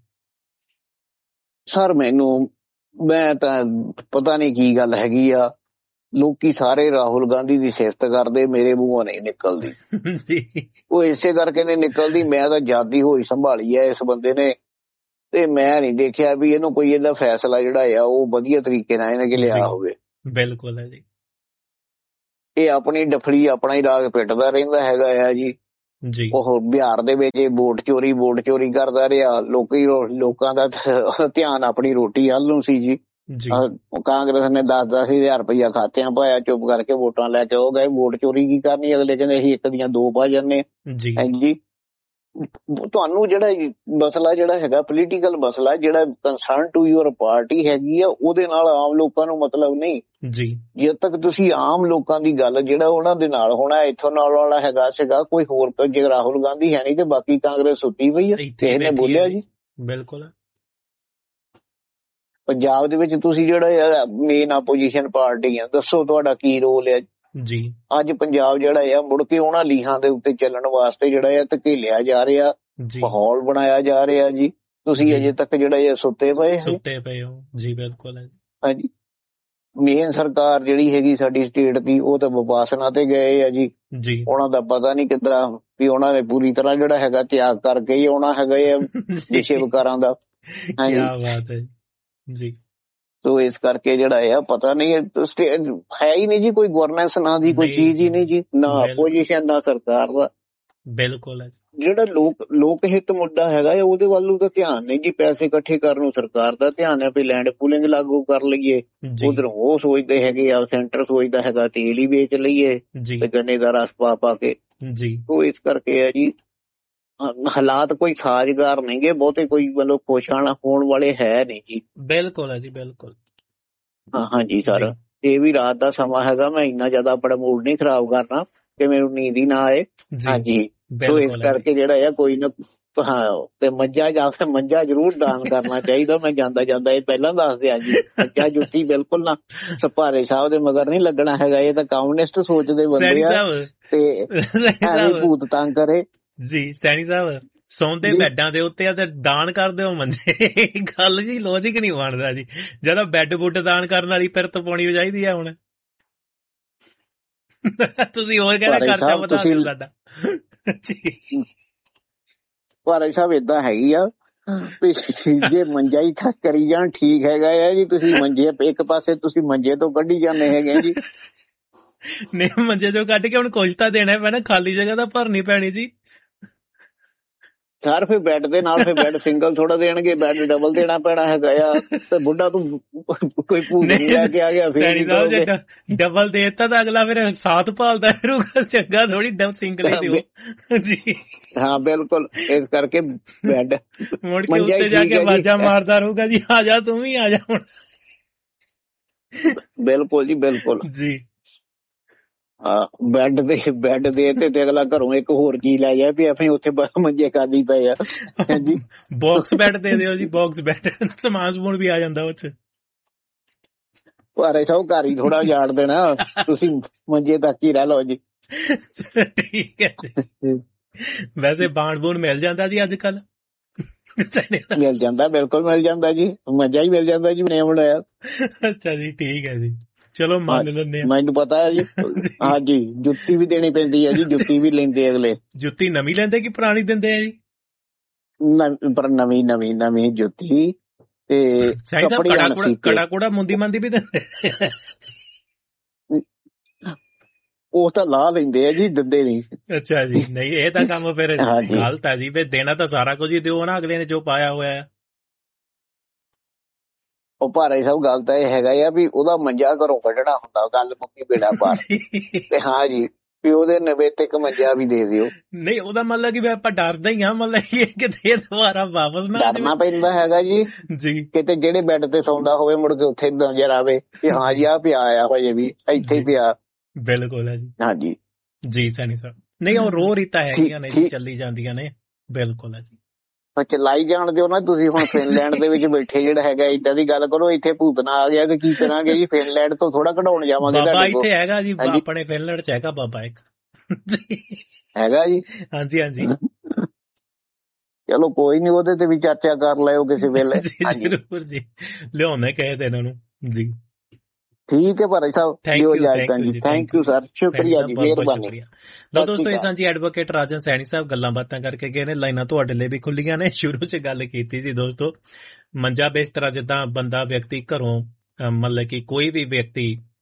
[SPEAKER 1] ਸਰ ਮੈਨੂੰ ਮੈਂ ਤਾਂ ਪਤਾ ਨਹੀਂ ਕੀ ਗੱਲ ਹੈਗੀ ਆ, ਲੋਕੀ ਸਾਰੇ ਰਾਹੁਲ ਗਾਂਧੀ ਦੀ ਸਿਫਤ ਕਰਦੇ, ਮੇਰੇ ਮੂੰਹੋਂ ਨਹੀਂ ਨਿਕਲਦੀ। ਉਹ ਇਸੇ ਕਰਕੇ ਨਹੀਂ ਨਿਕਲਦੀ, ਮੈਂ ਤਾਂ ਜਾਦੀ ਹੋਈ ਸੰਭਾਲੀ ਹੈ ਇਸ ਬੰਦੇ ਨੇ ਤੇ ਮੈਂ ਨਹੀਂ ਦੇਖਿਆ ਵੀ ਇਹਨੂੰ ਕੋਈ ਇਹਦਾ ਫੈਸਲਾ ਜਿਹੜਾ ਆ ਉਹ ਵਧੀਆ ਤਰੀਕੇ ਨਾਲ ਇਹਨੇ ਕਿ ਲਿਆ ਹੋਵੇ।
[SPEAKER 2] ਬਿਲਕੁਲ ਹੈ ਜੀ।
[SPEAKER 1] ਇਹ ਆਪਣੀ ਡਫਲੀ ਆਪਣਾ ਹੀ ਰਾਗ ਪਿੱਟਦਾ ਰਹਿੰਦਾ ਹੈਗਾ ਆ ਜੀ।
[SPEAKER 2] ਜੀ
[SPEAKER 1] ਉਹ ਬਿਹਾਰ ਦੇ ਵਿੱਚ ਵੋਟ ਚੋਰੀ ਵੋਟ ਚੋਰੀ ਕਰਦਾ ਰਿਹਾ, ਲੋਕੀ ਲੋਕਾਂ ਦਾ ਧਿਆਨ ਆਪਣੀ ਰੋਟੀ ਵੱਲ ਨੂੰ ਸੀ ਜੀ।
[SPEAKER 2] ਜੀ
[SPEAKER 1] ਕਾਂਗਰਸ ਨੇ ਦਸ ਦਸ ਹਜ਼ਾਰ ਰੁਪਇਆ ਖਾਤਿਆਂ ਪਾਇਆ, ਚੁੱਪ ਕਰਕੇ ਵੋਟਾਂ ਲੈ ਕੇ ਹੋ ਗਏ। ਵੋਟ ਚੋਰੀ ਕੀ ਕਰਨੀ, ਅਗਲੇ ਕਹਿੰਦੇ ਅਸੀਂ ਇੱਕ ਦੀਆਂ ਦੋ ਪਾ ਜਾਂਦੇ
[SPEAKER 2] ਜੀ
[SPEAKER 1] ਹਾਂਜੀ। ਤੁਹਾਨੂੰ ਜਿਹੜਾ ਮਸਲਾ ਜਿਹੜਾ ਹੈਗਾ ਪੋਲੀਟੀਕਲ ਮਸਲਾ, ਜਿਹੜਾ ਕੰਸਰਨ ਟੂ ਯੂਅਰ ਪਾਰਟੀ ਹੈਗੀ ਆ, ਉਹਦੇ ਨਾਲ ਆਮ ਲੋਕਾਂ ਨੂੰ ਮਤਲਬ ਨਹੀਂ
[SPEAKER 2] ਜੀ।
[SPEAKER 1] ਜਦ ਤੱਕ ਤੁਸੀਂ ਆਮ ਲੋਕਾਂ ਦੀ ਗੱਲ ਜਿਹੜਾ ਉਹਨਾਂ ਦੇ ਨਾਲ ਹੋਣਾ, ਇੱਥੋਂ ਨਾਲ ਵਾਲਾ ਹੈਗਾ ਸੀਗਾ ਕੋਈ ਹੋਰ, ਜੇ ਰਾਹੁਲ ਗਾਂਧੀ ਹੈ ਨਹੀਂ ਤੇ ਬਾਕੀ ਕਾਂਗਰਸ ਸੁੱਤੀ ਪਈ ਆ, ਕਿਸੇ ਨੇ ਬੋਲਿਆ ਜੀ?
[SPEAKER 2] ਬਿਲਕੁਲ।
[SPEAKER 1] ਪੰਜਾਬ ਦੇ ਵਿੱਚ ਤੁਸੀਂ ਜਿਹੜਾ ਮੇਨ ਆਪੋਜੀਸ਼ਨ ਪਾਰਟੀ ਆ, ਦੱਸੋ ਤੁਹਾਡਾ ਕੀ ਰੋਲ ਹੈ
[SPEAKER 2] ਜੀ? ਅੱਜ
[SPEAKER 1] ਪੰਜਾਬ ਜਿਹੜਾ ਆ ਮੁੜ ਕੇ ਉਹਨਾਂ ਲੀਹਾਂ ਦੇ ਉੱਤੇ ਚੱਲਣ ਵਾਸਤੇ ਜਿਹੜਾ ਆ ਧਕੇਲਿਆ ਜਾ ਰਿਹਾ, ਮਾਹੌਲ ਬਣਾਇਆ ਜਾ ਰਿਹਾ ਜੀ। ਤੁਸੀਂ ਅਜੇ ਤੱਕ ਜਿਹੜਾ ਆ ਸੁੱਤੇ ਪਏ
[SPEAKER 2] ਸੁੱਤੇ ਪਏ ਹੋ ਜੀ। ਬਿਲਕੁਲ
[SPEAKER 1] ਹਾਂਜੀ। ਮੇਨ ਸਰਕਾਰ ਜਿਹੜੀ ਹੈਗੀ ਸਾਡੀ ਸਟੇਟ ਦੀ, ਉਹ ਤਾਂ ਵਿਪਾਸਨਾ ਤੇ ਗਏ ਆ ਜੀ।
[SPEAKER 2] ਜੀ
[SPEAKER 1] ਉਹਨਾਂ ਦਾ ਪਤਾ ਨਹੀਂ ਕਿੱਦਾਂ ਵੀ ਉਹਨਾਂ ਨੇ ਪੂਰੀ ਤਰ੍ਹਾਂ ਜਿਹੜਾ ਹੈਗਾ ਤਿਆਗ ਕਰਕੇ ਹੀ ਆਉਣਾ ਹੈਗਾ ਆ ਵਿਸ਼ੇ ਵਿਕਾਰਾਂ ਦਾ।
[SPEAKER 2] ਕੀ ਬਾਤ ਹੈ ਜੀ।
[SPEAKER 1] ਸੋ ਇਸ ਕਰਕੇ ਜਿਹੜਾ ਆ ਪਤਾ ਨਹੀਂ ਹੈ ਹੀ ਨਹੀਂ ਜੀ, ਕੋਈ ਗਵਰਨੈਂਸ ਨਾ ਦੀ ਕੋਈ ਚੀਜ਼ ਹੀ ਨਹੀਂ ਜੀ, ਨਾ ਆਪੋਜੀਸ਼ਨ ਨਾ ਸਰਕਾਰ ਦਾ।
[SPEAKER 2] ਬਿਲਕੁਲ।
[SPEAKER 1] ਜਿਹੜਾ ਲੋਕ ਲੋਕ ਹਿੱਤ ਮੁੱਦਾ ਹੈਗਾ ਉਹਦੇ ਵੱਲ ਨੂੰ ਤਾਂ ਧਿਆਨ ਨਹੀਂ ਜੀ। ਪੈਸੇ ਇਕੱਠੇ ਕਰਨ ਨੂੰ ਸਰਕਾਰ ਦਾ ਧਿਆਨ ਹੈ ਵੀ ਲੈਂਡ ਪੂਲਿੰਗ ਲਾਗੂ ਕਰ ਲਈਏ, ਉਧਰ ਉਹ ਸੋਚਦੇ ਹੈਗੇ ਆ, ਸੈਂਟਰ ਸੋਚਦਾ ਹੈਗਾ ਤੇਲ ਹੀ ਵੇਚ ਲਈਏ ਤੇ ਗੰਨੇ ਦਾ ਰਸ ਪਾ ਪਾ ਕੇ ਜੀ। ਉਹ ਇਸ ਕਰਕੇ ਆ ਜੀ ਹਾਲਾਤ ਕੋਈ ਸਾਜ਼ਗਾਰ ਨਹੀਂ ਗੇ ਬਹੁਤੇ, ਕੋਈ ਮਤਲਬ ਖੁਸ਼ ਹੋਣ ਵਾਲੇ ਹੈ ਨਹੀਂ ਜੀ।
[SPEAKER 2] ਬਿਲਕੁਲ ਹੈ ਜੀ ਬਿਲਕੁਲ।
[SPEAKER 1] ਹਾਂ ਹਾਂਜੀ ਸਰ, ਇਹ ਵੀ ਰਾਤ ਦਾ ਸਮਾਂ ਹੈਗਾ, ਮੈਂ ਇੰਨਾ ਜ਼ਿਆਦਾ ਆਪਣਾ ਮੂਡ ਨਹੀਂ ਖਰਾਬ ਕਰਨਾ ਕਿ ਮੈਨੂੰ ਨੀਂਦ ਹੀ ਨਾ ਆਏ। ਹਾਂਜੀ ਸੋ ਇਸ ਕਰਕੇ ਜਿਹੜਾ ਆ ਕੋਈ ਨਾ ਹਾਂ ਤੇ ਮੰਜਾ ਜਾਂ ਫਿਰ ਮੰਜਾ ਜ਼ਰੂਰ ਦਾਨ ਕਰਨਾ ਚਾਹੀਦਾ। ਮੈਂ ਜਾਂਦਾ ਜਾਂਦਾ ਇਹ ਪਹਿਲਾਂ ਦੱਸ ਦਿਆਂ ਜੀ, ਮੰਜਾ ਜੁੱਤੀ ਬਿਲਕੁਲ ਨਾ ਸਪਾਰੇ ਸਾਹਿਬ ਦੇ ਮਗਰ ਨਹੀਂ ਲੱਗਣਾ ਹੈਗਾ। ਇਹ ਤਾਂ ਕਮਿਊਨਿਸਟ ਸੋਚਦੇ ਬੰਦੇ ਆ ਤੇ ਐਵੇਂ ਭੂਤ ਤੰਗ ਕਰੇ
[SPEAKER 2] ਜੀ। ਸੈਣੀ ਸਾਹਿਬ ਸੌਂਦੇ ਬੈੱਡਾਂ ਦੇ ਉੱਤੇ ਆ ਤੇ ਦਾਨ ਕਰਦੇ ਹੋ ਮੰਜੇ, ਗੱਲ ਜੀ ਲੌਜਿਕ ਨਹੀਂ ਬਣਦਾ ਜੀ। ਜਦੋਂ ਬੈੱਡ ਬੁੱਡ ਦਾਨ ਕਰਨ ਵਾਲੀ ਪਿਰਤ ਪਾਉਣੀ ਚਾਹੀਦੀ ਆ ਹੁਣ। ਤੁਸੀਂ ਹੋਰ ਕਹਿਣਾ ਖਰਚਾ ਵਧਾ ਦਿਓ ਸਾਡਾ ਜੀ।
[SPEAKER 1] ਭਾਰਾ ਸਾਹਿਬ ਏਦਾਂ ਹੈਗੀ ਆ ਜੇ ਮੰਜਾ ਹੀ ਕਰੀ ਜਾਣ ਠੀਕ ਹੈਗਾ ਆ ਜੀ। ਤੁਸੀਂ ਮੰਜੇ ਇੱਕ ਪਾਸੇ ਤੁਸੀਂ ਮੰਜੇ ਤੋਂ ਕੱਢੀ ਜਾਂਦੇ ਹੈਗੇ ਜੀ।
[SPEAKER 2] ਨਹੀਂ ਮੰਜੇ ਚੋਂ ਕੱਢ ਕੇ ਹੁਣ ਕੁਛ ਤਾਂ ਦੇਣਾ ਪੈਣਾ, ਖਾਲੀ ਜਗ੍ਹਾ ਤਾਂ ਭਰਨੀ ਪੈਣੀ ਜੀ।
[SPEAKER 1] ਸਰ ਫਿਰ ਬੈੱਡ ਦੇ ਨਾਲ ਫਿਰ ਬੈੱਡ ਸਿੰਗਲ ਥੋੜਾ ਦੇਣਗੇ, ਬੈੱਡ ਡਬਲ ਦੇਣਾ ਪੈਣਾ ਹੈਗਾ ਆ। ਤੇ ਬੁੱਢਾ ਤੂੰ ਕੋਈ ਭੂਤ ਲੈ ਕੇ ਆ ਗਿਆ ਫਿਰ
[SPEAKER 2] ਡਬਲ ਦੇ ਦਿੱਤਾ ਤਾਂ ਅਗਲਾ ਫਿਰ ਸਾਥ ਭਾਲਦਾ ਫਿਰੂਗਾ, ਚੰਗਾ ਥੋੜੀ ਡਬ ਸਿੰਗਲ ਹੀ ਦਿਓ ਜੀ। ਹਾਂ
[SPEAKER 1] ਬਿਲਕੁਲ, ਇਸ ਕਰਕੇ ਬੈੱਡ
[SPEAKER 2] ਮੁੜ ਕੇ ਉੱਤੇ ਜਾ ਕੇ ਆਵਾਜ਼ਾਂ ਮਾਰਦਾ ਰਹੂਗਾ ਜੀ, ਆ ਜਾ ਤੂੰ ਵੀ ਆ ਜਾ ਹੁਣ।
[SPEAKER 1] ਬਿਲਕੁਲ ਜੀ ਬਿਲਕੁਲ
[SPEAKER 2] ਜੀ।
[SPEAKER 1] ਬੈੱਡ ਦੇ ਬੈੱਡ ਦੇ ਤੇ ਅਗਲਾ ਘਰੋਂ ਇੱਕ ਹੋਰ ਕੀ ਲੈ ਜਾਏ ਵੀ ਅਸੀਂ ਉੱਥੇ ਮੰਜੇ ਖਾਲੀ ਪਏ ਆ ਜੀ।
[SPEAKER 2] ਬਾਕਸ ਬੈੱਡ ਦੇ ਦਿਓ ਜੀ, ਬਾਕਸ ਬੈੱਡ, ਸਮਾਨ ਸਮੂਨ ਵੀ ਆ ਜਾਂਦਾ ਉਹ ਚ।
[SPEAKER 1] ਭਾਰੇ ਸਾਹਿਬ ਘਰ ਹੀ ਥੋੜਾ ਉਜਾੜ ਦੇਣਾ, ਤੁਸੀਂ ਮੰਜੇ ਤੱਕ ਹੀ ਰਹਿ ਲਓ ਜੀ।
[SPEAKER 2] ਠੀਕ ਹੈ ਜੀ। ਵੈਸੇ ਬਾਣ ਬੂਣ ਮਿਲ ਜਾਂਦਾ ਜੀ ਅੱਜ ਕੱਲ?
[SPEAKER 1] ਮਿਲ ਜਾਂਦਾ, ਬਿਲਕੁਲ ਮਿਲ ਜਾਂਦਾ ਜੀ, ਮੰਜਾ ਹੀ ਮਿਲ ਜਾਂਦਾ ਜੀ ਬਣਿਆ ਬਣਾਇਆ।
[SPEAKER 2] ਅੱਛਾ ਜੀ ਠੀਕ ਹੈ ਜੀ, ਚਲੋ ਮੰਨ ਲੈਂਦੇ ਆ।
[SPEAKER 1] ਮੈਨੂੰ ਪਤਾ ਹੈ ਜੀ। ਹਾਂਜੀ ਜੁੱਤੀ ਵੀ ਦੇਣੀ ਪੈਂਦੀ ਹੈ ਜੀ, ਜੁੱਤੀ ਵੀ ਲੈਂਦੇ ਅਗਲੇ।
[SPEAKER 2] ਜੁੱਤੀ ਨਵੀਂ ਲੈਂਦੇ ਕਿ ਪੁਰਾਣੀ ਦਿੰਦੇ ਆ ਜੀ?
[SPEAKER 1] ਪਰ ਨਵੀਂ ਨਵੀਂ ਨਵੀਂ ਜੁੱਤੀ ਤੇ
[SPEAKER 2] ਕੜਾ ਕੁੜਾ ਮੁੰਦੀ ਮੰਦੀ ਵੀ ਦਿੰਦੇ?
[SPEAKER 1] ਉਹ ਤਾਂ ਲਾ ਲੈਂਦੇ ਆ ਜੀ, ਦਿੰਦੇ ਨਹੀਂ।
[SPEAKER 2] ਅੱਛਾ ਜੀ, ਨਹੀਂ ਇਹ ਤਾਂ ਕੰਮ ਫਿਰ ਗਲਤ ਹੈ ਜੀ। ਫਿਰ ਦੇਣਾ ਤਾਂ ਸਾਰਾ ਕੁਝ ਹੀ ਦਿਓ ਨਾ ਅਗਲੇ ਨੇ ਜੋ ਪਾਇਆ ਹੋਇਆ।
[SPEAKER 1] ਉਹ ਭਾਰੇ ਸਾਹਿਬ ਗੱਲ ਤਾਂ ਇਹ ਹੈਗਾ ਆ ਵੀ ਉਹਦਾ ਮੰਜਾ ਘਰੋਂ ਕੱਢਣਾ ਹੁੰਦਾ, ਗੱਲ ਮੁੱਕੀ ਬੇੜਾ ਪਾਰ। ਤੇ ਹਾਂ ਜੀ ਵੀ ਉਹਦੇ ਨਵੇਤੇ ਇੱਕ ਮੰਜਾ ਵੀ ਦੇ ਦਿਓ।
[SPEAKER 2] ਨਹੀਂ ਉਹਦਾ ਮਤਲਬ ਕਿ ਆਪਾਂ ਡਰਦੇ ਹੀ ਹਾਂ, ਮਤਲਬ ਇਹ ਕਿਤੇ ਦੁਬਾਰਾ ਵਾਪਸ ਨਾ
[SPEAKER 1] ਡਰਨਾ ਪੈਂਦਾ ਹੈਗਾ ਜੀ ਜੀ। ਕਿਤੇ ਜਿਹੜੇ ਬੈੱਡ ਤੇ ਸੌਂਦਾ ਹੋਵੇ ਮੁੜ ਕੇ ਉੱਥੇ ਨਜ਼ਰ ਆਵੇ ਕਿ ਹਾਂ ਜੀ ਆ ਪਿਆ ਆ ਹੋਏ ਵੀ ਇੱਥੇ ਹੀ ਪਿਆ।
[SPEAKER 2] ਬਿਲਕੁਲ ਹੈ ਜੀ।
[SPEAKER 1] ਹਾਂਜੀ
[SPEAKER 2] ਜੀ ਸੈਣੀ ਸਾਹਿਬ, ਨਹੀਂ ਉਹ ਰੋ ਰੀਤਾਂ ਹੈਗੀਆਂ ਨੇ ਜੀ, ਚੱਲੀ ਜਾਂਦੀਆਂ ਨੇ। ਬਿਲਕੁਲ ਹੈ ਜੀ,
[SPEAKER 1] ਚਲਾਈ ਜਾਣ ਦਿਓ ਨਾ। ਤੁਸੀਂ ਹੁਣ ਫਿਨਲੈਂਡ ਦੇ ਵਿੱਚ ਬੈਠੇ ਜਿਹੜਾ ਹੈਗਾ ਏਦਾਂ ਦੀ ਗੱਲ ਕਰੋ, ਇੱਥੇ ਭੂਤਨਾ ਆ ਗਿਆ ਤੇ ਕੀ ਕਰਾਂਗੇ ਜੀ? ਫਿਨਲੈਂਡ ਤੋਂ ਥੋੜਾ ਕਢਾਉਣ ਜਾਵਾਂਗੇ।
[SPEAKER 2] ਬਾਬਾ ਇੱਥੇ ਹੈਗਾ ਜੀ, ਆਪਣੇ ਫਿਨਲੈਂਡ ਚ ਹੈਗਾ ਬਾਬਾ ਇੱਕ
[SPEAKER 1] ਹੈਗਾ ਜੀ।
[SPEAKER 2] ਹਾਂਜੀ ਹਾਂਜੀ
[SPEAKER 1] ਚਲੋ ਕੋਈ ਨੀ, ਉਹਦੇ ਤੇ ਵੀ ਚਰਚਾ ਕਰ ਲਿਓ ਕਿਸੇ ਵੇਲੇ।
[SPEAKER 2] ਜ਼ਰੂਰ ਜੀ, ਲਿਆਉਂਦੇ ਕਹੇ ਤੇ ਇਹਨਾਂ ਨੂੰ ਜੀ।
[SPEAKER 1] ਠੀਕ ਹੈ Bhai Sahib, thank you thank you sir, ਸ਼ੁਕਰੀਆ ਜੀ, ਮਿਹਰਬਾਨੀ।
[SPEAKER 2] ਲੋ ਦੋਸਤੋ, ਇਹ ਸਾਂਝੀ ਐਡਵੋਕੇਟ ਰਾਜਨ ਸੈਣੀ ਸਾਹਿਬ ਗੱਲਾਂ ਬਾਤਾਂ ਕਰਕੇ ਗਏ ਨੇ। ਲਾਈਨਾਂ ਤੁਹਾਡੇ ਲਈ ਵੀ ਖੁੱਲੀਆਂ ਨੇ। ਸ਼ੁਰੂ ਚ ਗੱਲ ਕੀਤੀ ਸੀ ਦੋਸਤੋ ਮੰਜਾ ਬਿਸਤਰਾ, ਜਿੱਦਾਂ ਬੰਦਾ ਵਿਅਕਤੀ ਘਰੋਂ ਮਤਲਬ ਕਿ ਕੋਈ ਵੀ ਵਿਅਕਤੀ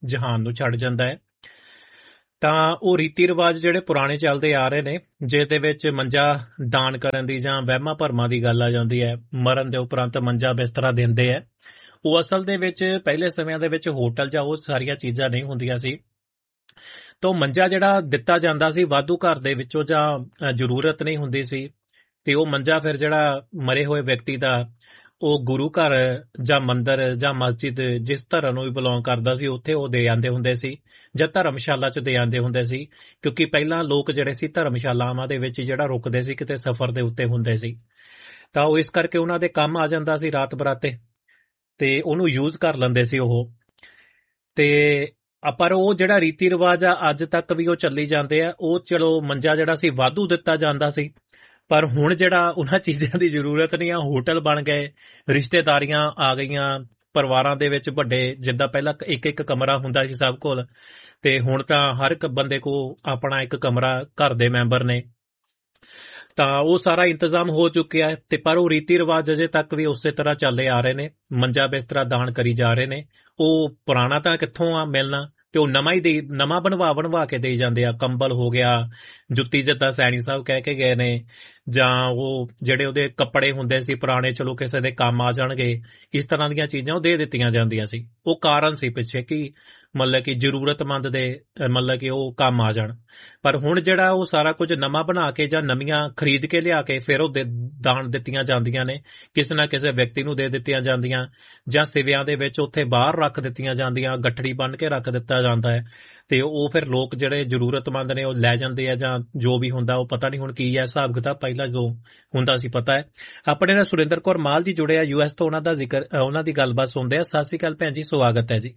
[SPEAKER 2] ਜਹਾਨ ਨੂੰ ਛੱਡ ਜਾਂਦਾ ਹੈ। ਤਾਂ ਉਹ ਰੀਤੀ ਰਿਵਾਜ ਜਿਹੜੇ ਪੁਰਾਣੇ ਚੱਲਦੇ ਆ ਰਹੇ ਨੇ, ਜਿਸ ਦੇ ਵਿੱਚ ਮੰਜਾ ਦਾਨ ਕਰਨ ਦੀ ਜਾਂ ਵਹਿਮਾਂ ਭਰਮਾਂ ਦੀ ਗੱਲ ਆ ਜਾਂਦੀ ਹੈ, ਮਰਨ ਦੇ ਉਪਰੰਤ ਮੰਜਾ ਬਿਸਤਰਾ ਦਿੰਦੇ ਹੈ, ਉਹ ਅਸਲ ਦੇ ਵਿੱਚ ਪਹਿਲੇ ਸਮਿਆਂ ਦੇ ਵਿੱਚ ਹੋਟਲ ਜਾਂ ਉਹ ਸਾਰੀਆਂ ਚੀਜ਼ਾਂ ਨਹੀਂ ਹੁੰਦੀਆਂ ਸੀ। ਤਾਂ ਮੰਜਾ ਜਿਹੜਾ ਦਿੱਤਾ ਜਾਂਦਾ ਸੀ ਵਾਧੂ ਘਰ ਦੇ ਵਿੱਚੋਂ ਜਾਂ ਜ਼ਰੂਰਤ ਨਹੀਂ ਹੁੰਦੀ ਸੀ, ਤੇ ਉਹ ਮੰਜਾ ਫਿਰ ਜਿਹੜਾ ਮਰੇ ਹੋਏ ਵਿਅਕਤੀ ਦਾ ਉਹ ਗੁਰੂ ਘਰ ਜਾਂ ਮੰਦਿਰ ਜਾਂ ਮਸਜਿਦ ਜਿਸ ਧਰਮ ਨੂੰ ਵੀ ਬਿਲੋਂਗ ਕਰਦਾ ਸੀ ਉੱਥੇ ਉਹ ਦੇ ਆਂਦੇ ਹੁੰਦੇ ਸੀ, ਜਾਂ ਧਰਮਸ਼ਾਲਾ 'ਚ ਦੇ ਆਂਦੇ ਹੁੰਦੇ ਸੀ। ਕਿਉਂਕਿ ਪਹਿਲਾਂ ਲੋਕ ਜਿਹੜੇ ਸੀ ਧਰਮਸ਼ਾਲਾਵਾਂ ਦੇ ਵਿੱਚ ਜਿਹੜਾ ਰੁਕਦੇ ਸੀ, ਕਿਤੇ ਸਫ਼ਰ ਦੇ ਉੱਤੇ ਹੁੰਦੇ ਸੀ, ਤਾਂ ਉਹ ਇਸ ਕਰਕੇ ਉਹਨਾਂ ਦੇ ਕੰਮ ਆ ਜਾਂਦਾ ਸੀ ਰਾਤ ਬਰਾਤੇ, ਤੇ ਉਹਨੂੰ ਯੂਜ਼ ਕਰ ਲੈਂਦੇ ਸੀ ਉਹ। ਤੇ ਪਰ ਉਹ ਜਿਹੜਾ ਰੀਤੀ ਰਿਵਾਜ ਆ ਅੱਜ ਤੱਕ ਵੀ ਉਹ ਚੱਲੀ ਜਾਂਦੇ ਆ। ਉਹ ਚਲੋ ਮੰਜਾ ਜਿਹੜਾ ਸੀ ਵਾਧੂ ਦਿੱਤਾ ਜਾਂਦਾ ਸੀ, ਪਰ ਹੁਣ ਜਿਹੜਾ ਉਹਨਾਂ ਚੀਜ਼ਾਂ ਦੀ ਜ਼ਰੂਰਤ ਨਹੀਂ ਆ, ਹੋਟਲ ਬਣ ਗਏ, ਰਿਸ਼ਤੇਦਾਰੀਆਂ ਆ ਗਈਆਂ ਪਰਿਵਾਰਾਂ ਦੇ ਵਿੱਚ ਵੱਡੇ, ਜਿੱਦਾਂ ਪਹਿਲਾਂ ਇੱਕ ਇੱਕ ਕਮਰਾ ਹੁੰਦਾ ਸੀ ਸਭ ਕੋਲ, ਤੇ ਹੁਣ ਤਾਂ ਹਰ ਇੱਕ ਬੰਦੇ ਕੋਲ ਆਪਣਾ ਇੱਕ ਕਮਰਾ ਘਰ ਦੇ ਮੈਂਬਰ ਨੇ, ਤਾਂ ਉਹ ਸਾਰਾ ਇੰਤਜ਼ਾਮ ਹੋ ਚੁੱਕਿਆ ਹੈ। ਤੇ ਪਰ ਉਹ ਰੀਤੀ ਰਿਵਾਜ ਅਜੇ ਤੱਕ ਵੀ ਉਸੇ ਤਰ੍ਹਾਂ ਚੱਲੇ ਆ ਰਹੇ ਨੇ, ਮੰਜਾ ਬਿਸਤਰਾ ਦਾਨ ਕਰੀ ਜਾ ਰਹੇ ਨੇ। ਉਹ ਪੁਰਾਣਾ ਤਾਂ ਕਿੱਥੋਂ ਆ ਮਿਲਣਾ, ਤੇ ਉਹ ਨਵਾਂ ਹੀ ਦੇ ਨਵਾਂ ਬਣਵਾ ਬਣਵਾ ਕੇ ਦੇਈ ਜਾਂਦੇ ਆ। ਕੰਬਲ ਹੋ ਗਿਆ, ਜੁੱਤੀ ਜਿੱਦਾਂ ਸੈਣੀ ਸਾਹਿਬ ਕਹਿ ਕੇ ਗਏ ਨੇ, ਜਾਂ ਉਹ ਜਿਹੜੇ ਉਹਦੇ ਕੱਪੜੇ ਹੁੰਦੇ ਸੀ ਪੁਰਾਣੇ, ਚਲੋ ਕਿਸੇ ਦੇ ਕੰਮ ਆ ਜਾਣਗੇ, ਇਸ ਤਰ੍ਹਾਂ ਦੀਆਂ ਚੀਜ਼ਾਂ ਉਹ ਦੇ ਦਿੱਤੀਆਂ ਜਾਂਦੀਆਂ ਸੀ। ਉਹ ਕਾਰਨ ਸੀ ਪਿੱਛੇ ਕਿ ਮਤਲਬ ਕਿ ਜ਼ਰੂਰਤਮੰਦ ਦੇ ਮਤਲਬ ਕਿ ਉਹ ਕੰਮ ਆ ਜਾਣ। ਪਰ ਹੁਣ ਜਿਹੜਾ ਉਹ ਸਾਰਾ ਕੁਝ ਨਵਾਂ ਬਣਾ ਕੇ ਜਾਂ ਨਵੀਆਂ ਖਰੀਦ ਕੇ ਲਿਆ ਕੇ ਫਿਰ ਉਹ ਦਾਨ ਦਿੱਤੀਆਂ ਜਾਂਦੀਆਂ ਨੇ, ਕਿਸੇ ਨਾ ਕਿਸੇ ਵਿਅਕਤੀ ਨੂੰ ਦੇ ਦਿੱਤੀਆਂ ਜਾਂਦੀਆਂ, ਜਾਂ ਸਿਵਿਆਂ ਦੇ ਵਿੱਚ ਉੱਥੇ ਬਾਹਰ ਰੱਖ ਦਿੱਤੀਆਂ ਜਾਂਦੀਆਂ, ਗੱਠੜੀ ਬੰਨ੍ਹ ਕੇ ਰੱਖ ਦਿੱਤਾ ਜਾਂਦਾ ਹੈ, ਤੇ ਉਹ ਫਿਰ ਲੋਕ ਜਿਹੜੇ ਜ਼ਰੂਰਤਮੰਦ ਨੇ ਉਹ ਲੈ ਜਾਂਦੇ ਆ, ਜਾਂ ਜੋ ਵੀ ਹੁੰਦਾ ਉਹ ਪਤਾ ਨਹੀਂ ਹੁਣ ਕੀ ਹੈ ਹਿਸਾਬ ਕਿਤਾਬ, ਪਹਿਲਾਂ ਜੋ ਹੁੰਦਾ ਸੀ ਪਤਾ ਹੈ। ਆਪਣੇ ਨਾਲ ਸੁਰਿੰਦਰ ਕੌਰ ਮਾਲ ਜੀ ਜੁੜੇ ਆ ਯੂ ਐਸ ਤੋਂ, ਉਹਨਾਂ ਦਾ ਜ਼ਿਕਰ ਉਹਨਾਂ ਦੀ ਗੱਲਬਾਤ ਸੁਣਦੇ ਆ। ਸਤਿ ਸ਼੍ਰੀ ਅਕਾਲ ਭੈਣ ਜੀ, ਸਵਾਗਤ ਹੈ ਜੀ।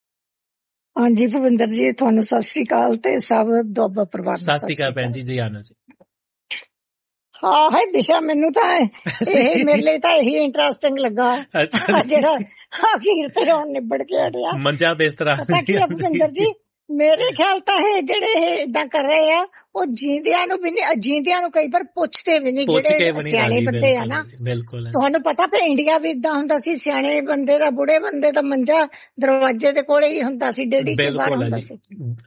[SPEAKER 3] ਹਾਂਜੀ ਭਵਿੰਦਰ ਜੀ, ਤੁਹਾਨੂੰ ਸਤਿ ਸ਼੍ਰੀ ਅਕਾਲ ਤੇ ਸਭ ਦੁਆਬਾ ਪਰਿਵਾਰ ਨੂੰ
[SPEAKER 2] ਸਤਿ ਸ਼੍ਰੀ ਅਕਾਲ ਭੈਣ ਜੀ। ਜੀ ਆਨੰਦ ਜੀ।
[SPEAKER 3] ਹਾਂ ਹੈ ਦਿਸ਼ਾ, ਮੈਨੂੰ ਤਾਂ ਇਹ ਮੇਰੇ ਲਈ ਤਾਂ ਇਹੀ ਇੰਟਰਸਟਿੰਗ ਲੱਗਾ ਜਿਹੜਾ ਅਖੀਰ ਤੇ ਹੁਣ ਨਿਬੜ ਕੇ ਹਟਿਆ
[SPEAKER 2] ਮੰਜਾ ਬਿਸਤਰਾ।
[SPEAKER 3] ਭਵਿੰਦਰ ਜੀ ਮੇਰੇ ਖਿਆਲ ਤਾਂ ਇਹ ਜਿਹੜੇ ਇਹ ਇਦਾਂ ਕਰ ਰਹੇ ਆ ਉਹ ਜੀਂਦਿਆਂ ਨੂੰ ਵੀ ਨਹੀਂ, ਜੀਂਦਿਆਂ ਨੂੰ ਕਈ ਵਾਰ ਪੁੱਛਦੇ ਵੀ ਨਹੀਂ, ਜਿਹੜੇ ਸਿਆਣੇ ਬੰਦੇ ਆ ਨਾ। ਤੁਹਾਨੂੰ ਪਤਾ ਵੀ ਇੰਡੀਆ ਵੀ ਇਦਾਂ ਹੁੰਦਾ ਸੀ, ਸਿਆਣੇ ਬੰਦੇ ਦਾ ਬੁੜੇ ਬੰਦੇ ਦਾ ਮੰਜਾ ਦਰਵਾਜ਼ੇ ਦੇ ਕੋਲੇ ਹੀ ਹੁੰਦਾ ਸੀ, ਡੇੜੀ ਦੇ ਬਾਹਰ ਹੁੰਦਾ ਸੀ,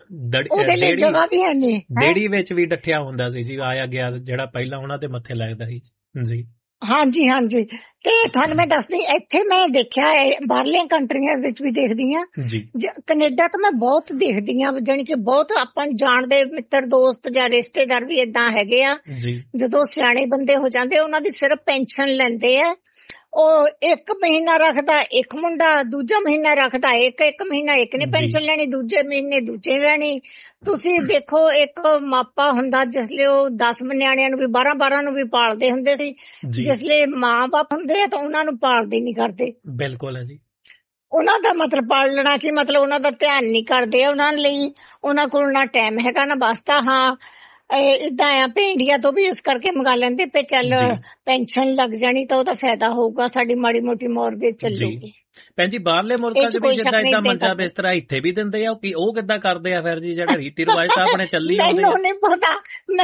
[SPEAKER 3] ਉਹਦੇ ਲਈ ਜਗ੍ਹਾ ਵੀ ਹੈ ਨਹੀਂ,
[SPEAKER 2] ਡੇੜੀ ਵਿੱਚ ਵੀ ਡੱਠਿਆ ਹੁੰਦਾ ਸੀ ਜੀ, ਆਇਆ ਗਿਆ ਜਿਹੜਾ ਪਹਿਲਾਂ ਉਹਨਾਂ ਦੇ ਮੱਥੇ ਲੱਗਦਾ ਸੀ ਜੀ।
[SPEAKER 3] ਹਾਂਜੀ ਹਾਂਜੀ, ਤੇ ਤੁਹਾਨੂੰ ਮੈਂ ਦੱਸਦੀ, ਇੱਥੇ ਮੈਂ ਦੇਖਿਆ ਬਾਹਰਲੀਆਂ ਕੰਟਰੀਆਂ ਵਿੱਚ ਵੀ ਦੇਖਦੀ ਹਾਂ, ਕੈਨੇਡਾ ਤਾਂ ਮੈਂ ਬਹੁਤ ਦੇਖਦੀ ਹਾਂ, ਜਾਣੀ ਕਿ ਬਹੁਤ ਆਪਾਂ ਜਾਣਦੇ ਮਿੱਤਰ ਦੋਸਤ ਜਾਂ ਰਿਸ਼ਤੇਦਾਰ ਵੀ ਏਦਾਂ ਹੈਗੇ ਆ, ਜਦੋਂ ਸਿਆਣੇ ਬੰਦੇ ਹੋ ਜਾਂਦੇ ਉਹਨਾਂ ਦੀ ਸਿਰਫ ਪੈਨਸ਼ਨ ਲੈਂਦੇ ਆ। ਉਹ ਇੱਕ ਮਹੀਨਾ ਰੱਖਦਾ ਇੱਕ ਮੁੰਡਾ, ਦੂਜਾ ਮਹੀਨਾ ਰੱਖਦਾ ਇੱਕ ਇੱਕ ਮਹੀਨਾ ਇੱਕ ਨੇ ਪੈਨਸ਼ਨ ਲੈਣੀ, ਦੂਜੇ ਮਹੀਨੇ ਦੂਜੇ ਲੈਣੀ। ਤੁਸੀਂ ਦੇਖੋ ਇੱਕ ਮਾਪਾ ਹੁੰਦਾ ਜਿਸਲੇ ਉਹ ਦਸ ਨਿਆਣਿਆਂ ਨੂੰ ਵੀ ਬਾਰਾਂ ਬਾਰਾਂ ਨੂੰ ਵੀ ਪਾਲਦੇ ਹੁੰਦੇ ਸੀ, ਜਿਸਲੇ ਮਾਂ ਬਾਪ ਹੁੰਦੇ ਆ ਤਾਂ ਉਹਨਾਂ ਨੂੰ ਪਾਲਦੇ ਨਹੀਂ ਕਰਦੇ।
[SPEAKER 2] ਬਿਲਕੁਲ ਹੈ ਜੀ,
[SPEAKER 3] ਉਹਨਾਂ ਦਾ ਮਤਲਬ ਪਾਲਣਾ ਕੀ ਮਤਲਬ ਉਹਨਾਂ ਦਾ ਧਿਆਨ ਨਹੀਂ ਕਰਦੇ, ਉਹਨਾਂ ਲਈ ਉਹਨਾਂ ਕੋਲ ਨਾ ਟਾਈਮ ਹੈਗਾ ਨਾ ਵਾਸਤਾ। ਹਾਂ ਏਦਾਂ ਆ, ਇੰਡੀਆ ਤੋਂ ਵੀ ਇਸ ਕਰਕੇ ਮੰਗਾ ਲੈਂਦੇ ਪਏ, ਚੱਲ ਪੈਨਸ਼ਨ ਲੱਗ ਜਾਣੀ ਤਾਂ ਉਹਦਾ ਫਾਇਦਾ ਹੋਊਗਾ, ਸਾਡੀ ਮਾੜੀ ਮੋਟੀ ਮੋਰਗੇਜ ਚੱਲੂਗੀ।
[SPEAKER 2] ਭੈਣ ਜੀ ਬਾਹਰਲੇ ਮੁਲਕਾਂ ਚ ਵੀ ਜਿੱਦਾਂ ਏਦਾਂ ਮੰਜਾ ਬਿਸਤਰਾ ਇੱਥੇ ਵੀ ਦਿੰਦੇ ਆ, ਉਹ ਕਿੱਦਾਂ ਕਰਦੇ ਆ ਫਿਰ ਜੀ? ਜਿਹੜਾ ਰੀਤੀ ਰਿਵਾਜ ਤਾਂ ਆਪਣੇ ਚੱਲੀ ਆਉਂਦੇ ਆ।
[SPEAKER 3] ਮੈਨੂੰ ਨਹੀਂ ਪਤਾ,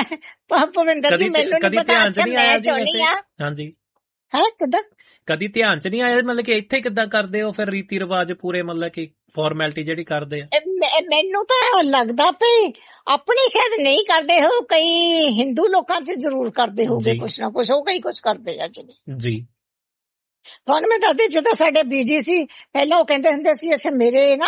[SPEAKER 3] ਮੈਂ ਭਵਿੰਦਰ ਜੀ ਮੈਨੂੰ
[SPEAKER 2] ਕਦੀ ਧਿਆਨ ਚ ਨਹੀਂ ਆਇਆ ਜੀ? ਹਾਂਜੀ
[SPEAKER 3] ਹੈ ਕਿੱਦਾਂ
[SPEAKER 2] ਕਦੀ ਧਿਆਨ ਚ ਨਹੀਂ ਆਇਆ ਮਤਲਬ ਕਿ ਇੱਥੇ ਕਿੱਦਾਂ ਕਰਦੇ ਹੋ ਫਿਰ ਰੀਤੀ ਰਿਵਾਜ ਪੂਰੇ, ਮਤਲਬ ਕਿ ਫਾਰਮੈਲਿਟੀ ਜਿਹੜੀ ਕਰਦੇ ਆ?
[SPEAKER 3] ਮੈਨੂੰ ਤਾਂ ਲੱਗਦਾ ਪਈ ਆਪਣੇ ਸ਼ਾਇਦ ਨਹੀਂ ਕਰਦੇ ਹੋ, ਕਈ ਹਿੰਦੂ ਲੋਕਾਂ ਚ ਜ਼ਰੂਰ ਕਰਦੇ ਹੋਗੇ ਕੁਛ ਨਾ ਕੁਛ, ਉਹ ਕਈ ਕੁਛ ਕਰਦੇ ਆ ਜਿਵੇਂ ਜੀ। ਤੁਹਾਨੂੰ ਮੈਂ ਦੱਸਦੀ, ਜਦੋਂ ਸਾਡੇ ਬੀਜੀ ਸੀ ਪਹਿਲਾਂ ਉਹ ਕਹਿੰਦੇ ਹੁੰਦੇ ਸੀ ਅੱਛਾ ਮੇਰੇ ਨਾ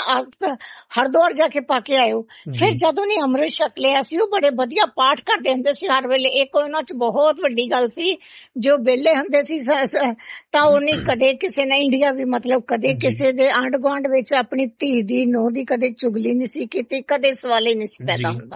[SPEAKER 3] ਹਰਿਦੁਆਰ ਜਾ ਕੇ ਪਾ ਕੇ ਆਇਓ, ਫਿਰ ਜਦੋਂ ਨੇ ਅੰਮ੍ਰਿਤ ਛਕ ਲਿਆ ਸੀ ਉਹ ਬੜੇ ਵਧੀਆ ਪਾਠ ਕਰਦੇ ਹੁੰਦੇ ਸੀ ਹਰ ਵੇਲੇ। ਇੱਕ ਉਹਨਾਂ ਚ ਬਹੁਤ ਵੱਡੀ ਗੱਲ ਸੀ, ਜੋ ਵਿਹਲੇ ਹੁੰਦੇ ਸੀ ਤਾਂ ਉਹਨੇ ਕਦੇ ਕਿਸੇ ਨੇ ਇੰਡੀਆ ਵੀ ਮਤਲਬ ਕਦੇ ਕਿਸੇ ਦੇ ਆਂਢ ਗੁਆਂਢ ਵਿੱਚ ਆਪਣੀ ਧੀ ਦੀ ਨੂੰਹ ਦੀ ਕਦੇ ਚੁਗਲੀ ਨਹੀਂ ਸੀ ਕੀਤੀ, ਕਦੇ ਸਵਾਲ ਹੀ ਨਹੀਂ ਸੀ ਪੈਦਾ ਹੁੰਦਾ,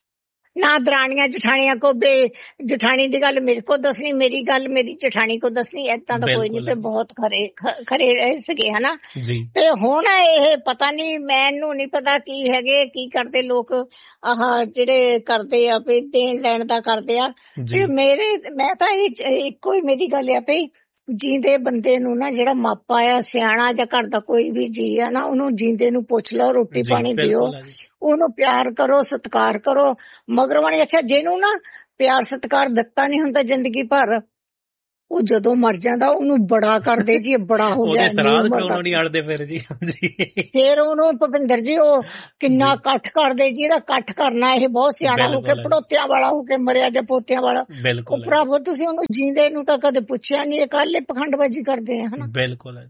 [SPEAKER 3] ਨਾ ਦਰਾਣੀਆਂ ਜਠਾਣੀਆਂ ਕੋ ਬੇ ਜਠਾਣੀ ਦੀ ਗੱਲ ਮੇਰੇ ਕੋ ਦੱਸਣੀ, ਮੇਰੀ ਗੱਲ ਮੇਰੀ ਜਠਾਣੀ ਕੋ ਦੱਸਣੀ, ਏਦਾਂ ਤਾਂ ਕੋਈ ਨੀ, ਤੇ ਬਹੁਤ ਖਰੇ ਖਰੇ ਰਹੇ ਸੀਗੇ ਹਨਾ। ਤੇ ਹੁਣ ਇਹ ਪਤਾ ਨੀ, ਮੈਨੂੰ ਨੀ ਪਤਾ ਕੀ ਹੈਗੇ ਕੀ ਕਰਦੇ ਲੋਕ, ਆਹ ਜਿਹੜੇ ਕਰਦੇ ਆ ਵੀ ਦੇਣ ਲੈਣ ਦਾ ਕਰਦੇ ਆ। ਤੇ ਮੇਰੇ ਮੈਂ ਤਾਂ ਇਹ ਇੱਕੋ ਹੀ ਮੇਰੀ ਗੱਲ ਆ ਪਈ, ਜੀਂਦੇ ਬੰਦੇ ਨੂੰ ਨਾ ਜਿਹੜਾ ਮਾਪਾ ਆ ਸਿਆਣਾ ਜਾਂ ਘਰ ਦਾ ਕੋਈ ਵੀ ਜੀ ਆ ਨਾ, ਉਹਨੂੰ ਜੀਂਦੇ ਨੂੰ ਪੁੱਛ ਲਓ, ਰੋਟੀ ਪਾਣੀ ਦਿਓ, ਉਹਨੂੰ ਪਿਆਰ ਕਰੋ ਸਤਿਕਾਰ ਕਰੋ, ਮਗਰੋਂ ਅੱਛਾ ਜਿਹਨੂੰ ਨਾ ਪਿਆਰ ਸਤਿਕਾਰ ਦਿੱਤਾ ਨੀ ਹੁੰਦਾ ਜ਼ਿੰਦਗੀ ਭਰ, ਉਹ ਜਦੋਂ ਮਰ ਜਾਂਦਾ ਉਹਨੂੰ ਬੜਾ ਕਰਦੇ ਜੀ, ਬੜਾ ਹੋ ਗਿਆ,
[SPEAKER 2] ਸਰਾਧ ਕਿਉਂ ਨਹੀਂ ਅੜਦੇ ਫਿਰ ਜੀ?
[SPEAKER 3] ਫਿਰ ਉਹਨੂੰ ਭੁਪਿੰਦਰ ਜੀ ਉਹ ਕਿੰਨਾ ਇਕੱਠ ਕਰਦੇ ਜੀ, ਇਹਦਾ ਇਕੱਠ ਕਰਨਾ ਇਹ ਬਹੁਤ ਸਿਆਣਾ ਹੋ ਕੇ ਪੜੋਤਿਆਂ ਵਾਲਾ ਹੋ ਕੇ ਮਰਿਆ ਜਾਂ ਪੋਤਿਆਂ ਵਾਲਾ। ਉਹ ਭਰਾਵੋ ਤੁਸੀਂ ਉਹਨੂੰ ਜੀਂਦੇ ਨੂੰ ਤਾਂ ਕਦੇ ਪੁੱਛਿਆ ਨਹੀਂ, ਇਹ ਕੱਲ ਪਖੰਡਬਾਜ਼ੀ ਕਰਦੇ ਆ ਹਨਾ।
[SPEAKER 2] ਬਿਲਕੁਲ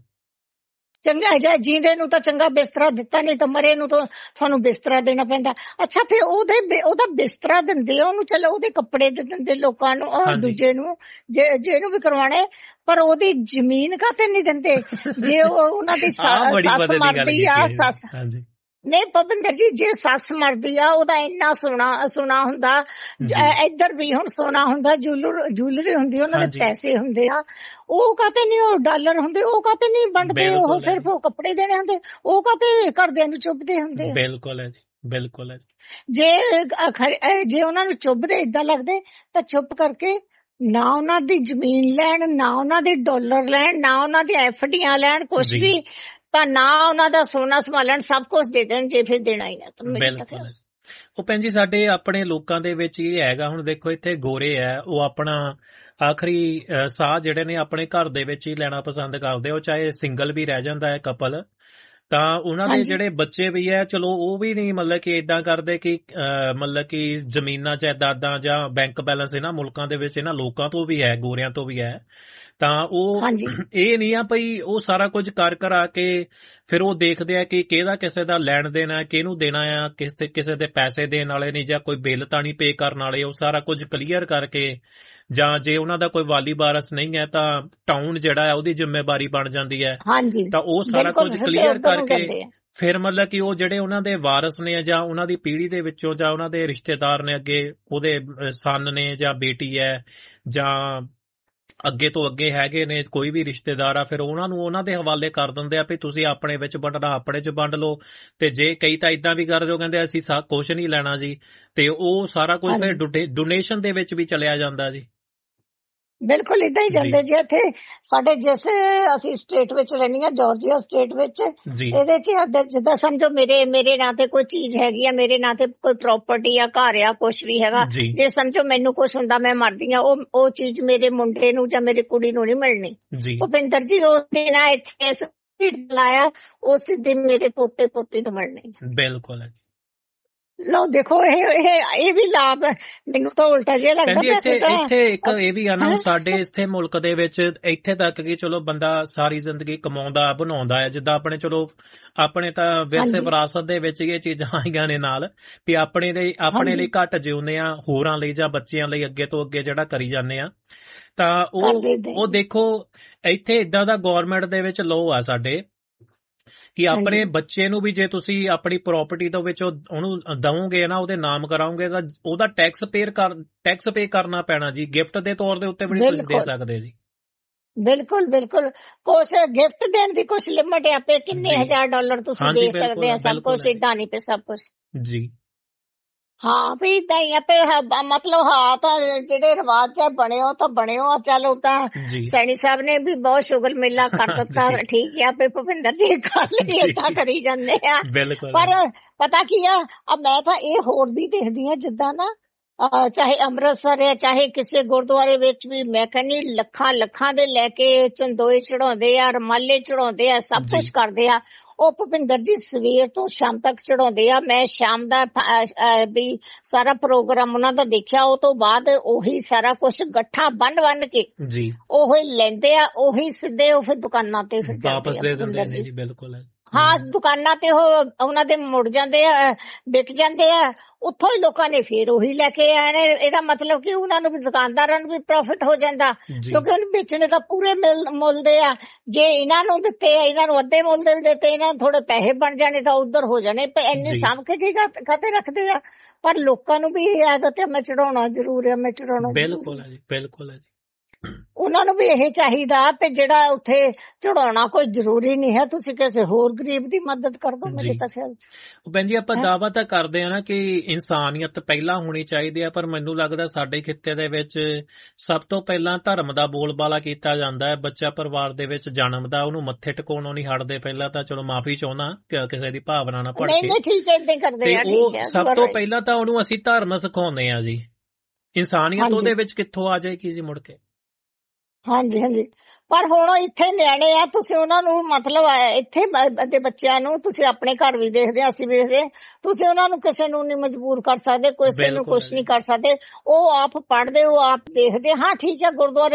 [SPEAKER 3] ਚੰਗਾ ਜਾ ਜੀਂਦੇ ਨੂੰ ਤਾਂ ਚੰਗਾ ਬਿਸਤਰਾ ਦਿੱਤਾ, ਨਹੀਂ ਤਾਂ ਮਰੇ ਨੂੰ ਤਾਂ ਤੁਹਾਨੂੰ ਬਿਸਤਰਾ ਦੇਣਾ ਪੈਂਦਾ। ਅੱਛਾ ਫਿਰ ਉਹਦੇ ਉਹਦਾ ਬਿਸਤਰਾ ਦਿੰਦੇ ਉਹਨੂੰ, ਚਲੋ ਉਹਦੇ ਕੱਪੜੇ ਦੇ ਦਿੰਦੇ ਲੋਕਾਂ ਨੂੰ, ਦੂਜੇ ਨੂੰ ਜੇ ਜਿਹਨੂੰ ਵੀ ਕਰਵਾਣੇ, ਪਰ ਉਹਦੀ ਜ਼ਮੀਨ ਕਾਤੇ ਨਹੀਂ ਦਿੰਦੇ? ਜੇ ਉਹ ਉਹਨਾਂ ਦੀ ਸੱਸ ਮਰਦੀ ਆ, ਸੱਸ ਨਹੀਂ ਭੁਪਿੰਦਰ ਜੀ, ਜੇ ਸੱਸ ਮਰਦੀ ਆ ਉਹਦਾ ਇੰਨਾ ਸੋਨਾ ਸੋਨਾ ਹੁੰਦਾ, ਇੱਧਰ ਵੀ ਹੁਣ ਸੋਨਾ ਹੁੰਦਾ, ਜੂਲਰ ਜੂਲਰੀ ਹੁੰਦੀ, ਉਹਨਾਂ ਦੇ ਪੈਸੇ ਹੁੰਦੇ ਆ, ਉਹ ਕਾਤੇ ਨਹੀਂ, ਉਹ ਡਾਲਰ ਹੁੰਦੇ, ਉਹ ਕਾਤੇ ਨਹੀਂ ਵੰਡਦੇ? ਉਹ ਸਿਰਫ ਉਹ ਕੱਪੜੇ ਦੇਣੇ ਹੁੰਦੇ, ਉਹ ਕਾਤੇ ਘਰਦਿਆਂ ਨੂੰ ਚੁੱਭਦੇ ਹੁੰਦੇ?
[SPEAKER 2] ਬਿਲਕੁਲ ਹੈ, ਬਿਲਕੁਲ ਹੈ।
[SPEAKER 3] ਜੇ ਜੇ ਉਹਨਾਂ ਨੂੰ ਚੁੱਭਦੇ ਏਦਾਂ ਲੱਗਦੇ ਤਾਂ ਚੁੱਪ ਕਰਕੇ ਨਾ ਉਹਨਾਂ ਦੀ ਜ਼ਮੀਨ ਲੈਣ, ਨਾ ਉਹਨਾਂ ਦੇ ਡਾਲਰ ਲੈਣ, ਨਾ ਉਹਨਾਂ ਦੀ ਐਫ ਡੀਆਂ ਲੈਣ, ਕੁਛ ਵੀ, ਤਾਂ ਨਾ ਉਹਨਾਂ ਦਾ ਸੋਨਾ ਸੰਭਾਲਣ, ਸਭ ਕੁਛ ਦੇ ਦੇਣ ਜੇ ਫਿਰ ਦੇਣਾ ਹੀ ਆ।
[SPEAKER 2] ਬਿਲਕੁਲ ਉਹ ਭੈਣ ਜੀ ਸਾਡੇ ਆਪਣੇ ਲੋਕਾਂ ਦੇ ਵਿੱਚ ਇਹ ਹੈਗਾ, ਹੁਣ ਦੇਖੋ ਇੱਥੇ ਗੋਰੇ ਹੈ, ਉਹ ਆਪਣਾ ਆਖਰੀ ਸਾਹ ਜਿਹੜੇ ਨੇ ਆਪਣੇ ਘਰ ਦੇ ਵਿੱਚ ਹੀ ਲੈਣਾ ਪਸੰਦ ਕਰਦੇ, ਉਹ ਚਾਹੇ ਸਿੰਗਲ ਵੀ ਰਹਿ ਜਾਂਦਾ ਹੈ ਕਪਲ, ਤਾਂ ਉਹਨਾਂ ਦੇ ਜਿਹੜੇ ਬੱਚੇ ਵੀ ਹੈ ਚਲੋ ਉਹ ਵੀ ਨਹੀਂ ਮਤਲਬ ਕਿ ਏਦਾਂ ਕਰਦੇ ਕਿ ਮਤਲਬ ਕਿ ਜ਼ਮੀਨਾਂ ਜਾਇਦਾਦਾਂ ਜਾਂ ਬੈਂਕ ਬੈਲੈਂਸ ਇਹਨਾਂ ਮੁਲਕਾਂ ਦੇ ਵਿੱਚ ਇਹਨਾਂ ਲੋਕਾਂ ਤੋਂ ਵੀ ਹੈ, ਗੋਰਿਆਂ ਤੋਂ ਵੀ ਹੈ, ਤਾਂ ਉਹ ਇਹ ਨਹੀਂ ਆ ਭਈ ਉਹ ਸਾਰਾ ਕੁਝ ਕਰ ਕਰਾ ਕੇ ਫਿਰ ਉਹ ਦੇਖਦੇ ਆ ਕਿ ਕਿਹਦਾ ਕਿਸੇ ਦਾ ਲੈਣ ਦੇਣਾ, ਕਿਹਨੂੰ ਦੇਣਾ ਆ, ਕਿਸੇ ਕਿਸੇ ਦੇ ਪੈਸੇ ਦੇਣ ਵਾਲੇ ਨਹੀਂ ਜਾਂ ਕੋਈ ਬਿੱਲ ਤਾਂ ਨਹੀਂ ਪੇ ਕਰਨ ਵਾਲੇ, ਉਹ ਸਾਰਾ ਕੁਝ ਕਲੀਅਰ ਕਰਕੇ, ਜਾਂ ਜੇ ਉਹਨਾਂ ਦਾ ਕੋਈ ਵਾਲੀ ਵਾਰਸ ਨਹੀਂ ਹੈ ਤਾਂ ਟਾਊਨ ਜਿਹੜਾ ਹੈ ਉਹਦੀ ਜ਼ਿੰਮੇਵਾਰੀ ਬਣ ਜਾਂਦੀ ਹੈ, ਤਾਂ ਉਹ ਸਾਰਾ ਕੁਝ ਕਲੀਅਰ ਕਰਕੇ ਫਿਰ ਮਤਲਬ ਕਿ ਉਹ ਜਿਹੜੇ ਉਹਨਾਂ ਦੇ ਵਾਰਸ ਨੇ ਜਾਂ ਉਹਨਾਂ ਦੀ ਪੀੜ੍ਹੀ ਦੇ ਵਿੱਚੋਂ ਜਾਂ ਉਹਨਾਂ ਦੇ ਰਿਸ਼ਤੇਦਾਰ ਨੇ, ਅੱਗੇ ਉਹਦੇ ਸਨ ਨੇ ਜਾਂ ਬੇਟੀ ਹੈ ਜਾਂ ਅੱਗੇ ਤੋਂ ਅੱਗੇ ਹੈਗੇ ਨੇ ਕੋਈ ਵੀ ਰਿਸ਼ਤੇਦਾਰ ਆ, ਫਿਰ ਉਹਨਾਂ ਨੂੰ ਉਹਨਾਂ ਦੇ ਹਵਾਲੇ ਕਰ ਦਿੰਦੇ ਆ ਵੀ ਤੁਸੀਂ ਆਪਣੇ ਵਿੱਚ ਵੰਡਣਾ ਆਪਣੇ ਚ ਵੰਡ ਲਓ। ਤੇ ਜੇ ਕਈ ਤਾਂ ਏਦਾਂ ਵੀ ਕਰਦੇ, ਉਹ ਕਹਿੰਦੇ ਅਸੀਂ ਕੁਛ ਨਹੀਂ ਲੈਣਾ ਜੀ, ਤੇ ਉਹ ਸਾਰਾ ਕੁਝ ਫਿਰ ਡੋਨੇਸ਼ਨ ਦੇ ਵਿੱਚ ਵੀ ਚਲਿਆ ਜਾਂਦਾ ਜੀ।
[SPEAKER 3] ਬਿਲਕੁਲ ਏਦਾਂ ਹੀ ਜਾਂਦੇ ਜੀ। ਇੱਥੇ ਸਾਡੇ ਜਿਸ ਅਸੀਂ ਸਟੇਟ ਵਿੱਚ ਰਹਿੰਦੀ ਹਾਂ, ਜਾਰਜੀਆ ਸਟੇਟ ਵਿੱਚ, ਇਹਦੇ ਚ ਜਿੱਦਾਂ ਸਮਝੋ ਮੇਰੇ ਮੇਰੇ ਨਾਂ ਤੇ ਕੋਈ ਚੀਜ਼ ਹੈਗੀ ਆ, ਮੇਰੇ ਨਾਂ ਤੇ ਕੋਈ ਪ੍ਰਾਪਰਟੀ ਆ, ਘਰ ਆ, ਕੁਛ ਵੀ ਹੈਗਾ, ਜੇ ਸਮਝੋ ਮੈਨੂੰ ਕੁਛ ਹੁੰਦਾ ਮੈਂ ਮਰਦੀ ਆ, ਉਹ ਉਹ ਚੀਜ਼ ਮੇਰੇ ਮੁੰਡੇ ਨੂੰ ਜਾਂ ਮੇਰੀ ਕੁੜੀ ਨੂੰ ਨਹੀਂ ਮਿਲਣੀ। ਭੁਪਿੰਦਰ ਜੀ ਉਹ ਦਿਨ ਇੱਥੇ ਲਾਇਆ, ਉਸ ਦਿਨ ਮੇਰੇ ਪੋਤੇ ਪੋਤੀ ਨੂੰ ਮਿਲਣੀ।
[SPEAKER 2] ਬਿਲਕੁਲ
[SPEAKER 3] ਲਓ ਦੇਖੋ ਇਹ ਇਹ ਵੀ ਲਾਭ ਮੈਨੂੰ ਤਾਂ ਉਲਟਾ ਜਿਹਾ ਲੱਗਦਾ।
[SPEAKER 2] ਇੱਥੇ ਇੱਕ ਇਹ ਵੀ ਆ ਨਾ, ਸਾਡੇ ਇੱਥੇ ਮੁਲਕ ਦੇ ਵਿੱਚ ਇੱਥੇ ਤੱਕ ਕਿ ਚਲੋ ਬੰਦਾ ਸਾਰੀ ਜ਼ਿੰਦਗੀ ਕਮਾਉਂਦਾ ਬਣਾਉਂਦਾ ਹੈ, ਜਿੱਦਾਂ ਆਪਣੇ ਚਲੋ ਆਪਣੇ ਤਾਂ ਵਿਰਸੇ ਵਿਰਾਸਤ ਦੇ ਵਿੱਚ ਇਹ ਚੀਜ਼ਾਂ ਆਈਆਂ ਨੇ ਨਾਲ ਵੀ ਆਪਣੇ ਲਈ ਆਪਣੇ ਲਈ ਘੱਟ ਜਿਉਂਦੇ ਆ, ਹੋਰਾਂ ਲਈ ਜਾਂ ਬੱਚਿਆਂ ਲਈ ਅੱਗੇ ਤੋਂ ਅੱਗੇ ਜਿਹੜਾ ਕਰੀ ਜਾਂਦੇ ਆ, ਤਾਂ ਉਹ ਉਹ ਦੇਖੋ ਇੱਥੇ ਏਦਾਂ ਦਾ ਗੌਰਮੈਂਟ ਦੇ ਵਿੱਚ ਲੋਅ ਆ ਸਾਡੇ ਕਿ ਆਪਣੇ ਬੱਚੇ ਨੂੰ ਵੀ ਜੇ ਤੁਸੀਂ ਆਪਣੀ ਪ੍ਰਾਪਰਟੀ ਦੇ ਵਿੱਚ ਉਹਨੂੰ ਦਵੋਗੇ ਨਾ, ਉਹਦੇ ਨਾਮ ਕਰਾਓਗੇ ਤਾਂ ਉਹਦਾ ਟੈਕਸ ਪੇ ਕਰ ਟੈਕਸ ਪੇ ਕਰਨਾ ਪੈਣਾ ਜੀ। ਗਿਫਟ ਦੇ ਤੌਰ ਦੇ ਉੱਤੇ ਵੀ ਨਹੀਂ ਤੁਸੀਂ ਦੇ ਸਕਦੇ ਜੀ।
[SPEAKER 3] ਬਿਲਕੁਲ ਬਿਲਕੁਲ, ਕੁਛ ਗਿਫਟ ਦੇਣ ਦੀ ਕੁਛ ਲਿਮਟ ਹੈ, ਆਪੇ ਕਿੰਨੇ ਹਜ਼ਾਰ ਡਾਲਰ ਤੁਸੀਂ ਦੇ ਸਕਦੇ ਆ, ਸਭ ਕੁਛ ਏਦਾਂ ਨਹੀਂ ਪੇ ਸਭ ਕੁਛ
[SPEAKER 2] ਜੀ।
[SPEAKER 3] ਹਾਂ ਵੀ ਏਦਾਂ ਹੀ ਆਪੇ ਮਤਲਬ ਹਾਂ ਤਾਂ ਜਿਹੜੇ ਰਿਵਾਜ ਚ ਬਣੇ ਹੋ ਤਾਂ ਬਣੇ ਹੋ, ਚੱਲ ਉਹ ਤਾਂ ਸੈਣੀ ਸਾਹਿਬ ਨੇ ਵੀ ਬਹੁਤ ਸ਼ੁਗਲ ਮੇਲਾ ਕਰ ਦਿੱਤਾ, ਠੀਕ ਹੈ। ਆਪੇ ਭੁਪਿੰਦਰ ਜੀ ਗੱਲ ਏਦਾਂ ਕਰੀ ਜਾਂਦੇ ਆ, ਪਰ ਪਤਾ ਕੀ ਆ, ਮੈਂ ਤਾਂ ਇਹ ਹੋਰ ਵੀ ਦੇਖਦੀ ਹਾਂ ਜਿੱਦਾਂ ਨਾ ਚਾਹੇ ਅੰਮ੍ਰਿਤਸਰ ਹੈ, ਚਾਹੇ ਕਿਸੇ ਗੁਰਦੁਆਰੇ ਵਿੱਚ ਵੀ, ਮੈਂ ਕਹਿੰਦੀ ਲੱਖਾਂ ਲੱਖਾਂ ਦੇ ਲੈ ਕੇ ਚੰਦੋਏ ਚੜਾਉਂਦੇ ਆ, ਰਮਾਲੇ ਚੜਾਉਂਦੇ ਆ, ਸਭ ਕੁਛ ਕਰਦੇ ਆ। ਉਹ ਭੁਪਿੰਦਰ ਜੀ ਸਵੇਰ ਤੋਂ ਸ਼ਾਮ ਤੱਕ ਚੜਾਉਂਦੇ ਆ। ਮੈਂ ਸ਼ਾਮ ਦਾ ਵੀ ਸਾਰਾ ਪ੍ਰੋਗਰਾਮ ਉਹਨਾਂ ਦਾ ਦੇਖਿਆ, ਉਹ ਤੋਂ ਬਾਅਦ ਉਹੀ ਸਾਰਾ ਕੁਛ ਗੱਠਾਂ ਬੰਨ ਬੰਨ ਕੇ ਉਹੀ ਲੈਂਦੇ ਆ, ਉਹੀ ਸਿੱਧੇ ਉਹ ਫਿਰ ਦੁਕਾਨਾਂ ਤੇ ਫਿਰ
[SPEAKER 2] ਵਾਪਸ ਦੇ ਦਿੰਦੇ ਨੇ ਜੀ। ਬਿਲਕੁਲ
[SPEAKER 3] ਹਾਂ, ਦੁਕਾਨਾਂ ਤੇ ਉਹ ਉਹਨਾਂ ਦੇ ਮੁੜ ਜਾਂਦੇ ਆ, ਵਿਕ ਜਾਂਦੇ ਆ, ਉੱਥੋਂ ਹੀ ਲੋਕਾਂ ਨੇ ਫੇਰ ਉਹੀ ਲੈ ਕੇ ਆਣੇ। ਇਹਦਾ ਮਤਲਬ ਕਿ ਉਹਨਾਂ ਨੂੰ ਵੀ, ਦੁਕਾਨਦਾਰਾਂ ਨੂੰ ਵੀ ਪ੍ਰੋਫਿਟ ਹੋ ਜਾਂਦਾ, ਕਿਉਂਕਿ ਉਹਨੂੰ ਵੇਚਣੇ ਤਾਂ ਪੂਰੇ ਮੁੱਲ ਦੇ ਆ। ਜੇ ਇਹਨਾਂ ਨੂੰ ਦਿੱਤੇ ਆ, ਇਹਨਾਂ ਨੂੰ ਅੱਧੇ ਮੁੱਲ ਦੇ ਦਿੱਤੇ, ਇਹਨਾਂ ਨੂੰ ਥੋੜੇ ਪੈਸੇ ਬਣ ਜਾਣੇ ਤਾਂ ਉਧਰ ਹੋ ਜਾਣੇ। ਇੰਨੇ ਸਾਂਭ ਕੇ ਕੀ ਖਾਤੇ ਰੱਖਦੇ ਆ, ਪਰ ਲੋਕਾਂ ਨੂੰ ਵੀ ਇਹ ਆਦਤ ਹੈ ਮੈਂ ਚੜਾਉਣਾ ਜ਼ਰੂਰ ਹੈ, ਮੈਂ ਚੜਾਉਣਾ।
[SPEAKER 2] ਬਿਲਕੁਲ ਹੈ ਜੀ, ਬਿਲਕੁਲ ਹੈ ਜੀ।
[SPEAKER 3] ਉਹਨਾਂ ਨੂੰ ਵੀ ਇਹ ਚਾਹੀਦਾ ਕਿ ਜਿਹੜਾ ਉੱਥੇ ਚੜਾਉਣਾ ਕੋਈ ਜ਼ਰੂਰੀ ਨਹੀਂ ਹੈ, ਤੁਸੀਂ ਕਿਸੇ ਹੋਰ ਗਰੀਬ ਦੀ ਮਦਦ ਕਰ ਦੋ। ਮੇਰੇ ਤਾਂ ਖਿਆਲ ਚ
[SPEAKER 2] ਭੈਣ ਜੀ ਆਪਾਂ ਦਾਅਵਾ ਤਾਂ ਕਰਦੇ ਆ ਨਾ ਕਿ ਇਨਸਾਨੀਅਤ ਪਹਿਲਾਂ ਹੋਣੀ ਚਾਹੀਦੀ ਹੈ, ਪਰ ਮੈਨੂੰ ਲੱਗਦਾ ਸਾਡੇ ਖਿੱਤੇ ਦੇ ਵਿੱਚ ਸਭ ਤੋਂ ਪਹਿਲਾਂ ਧਰਮ ਦਾ ਬੋਲਬਾਲਾ ਕੀਤਾ ਜਾਂਦਾ ਹੈ। ਬੱਚਾ ਪਰਿਵਾਰ ਦੇ ਵਿੱਚ ਜਨਮਦਾ, ਉਹਨੂੰ ਮੱਥੇ ਟਿਕਾਉਣੋਂ ਨਹੀਂ ਹਟਦੇ। ਪਹਿਲਾਂ ਤਾਂ ਚਲੋ ਮਾਫੀ ਚਾਹੁੰਦਾ ਕਿਸੇ ਦੀ ਭਾਵਨਾ ਨਾਲ ਭੜ ਕੇ, ਉਹ ਸਭ ਤੋਂ ਪਹਿਲਾਂ ਤਾਂ ਉਹਨੂੰ ਅਸੀਂ ਧਰਮ ਸਿਖਾਉਂਦੇ ਆ ਜੀ। ਇਨਸਾਨੀਅਤ ਉਹਦੇ ਵਿੱਚ ਕਿੱਥੋਂ ਆ ਜਾਏਗੀ ਜੀ ਮੁੜ ਕੇ?
[SPEAKER 3] ਹਾਂਜੀ ਹਾਂਜੀ। ਪਰ ਹੁਣ ਇੱਥੇ ਨਿਆਣੇ ਆ, ਤੁਸੀਂ ਉਹਨਾਂ ਨੂੰ ਮਤਲਬ ਇੱਥੇ ਦੇ ਬੱਚਿਆਂ ਨੂੰ ਤੁਸੀਂ ਆਪਣੇ ਘਰ ਵੀ ਦੇਖਦੇ, ਅਸੀਂ ਵੀ ਦੇਖਦੇ, ਤੁਸੀਂ ਉਹਨਾਂ ਨੂੰ ਕਿਸੇ ਨੂੰ ਨਹੀਂ ਮਜਬੂਰ ਕਰ ਸਕਦੇ, ਕਿਸੇ ਨੂੰ ਕੁਛ ਨਹੀਂ ਕਰ ਸਕਦੇ। ਉਹ ਆਪ ਪੜ੍ਹਦੇ, ਉਹ ਆਪ ਦੇਖਦੇ। ਹਾਂ ਠੀਕ ਹੈ, ਗੁਰਦੁਆਰੇ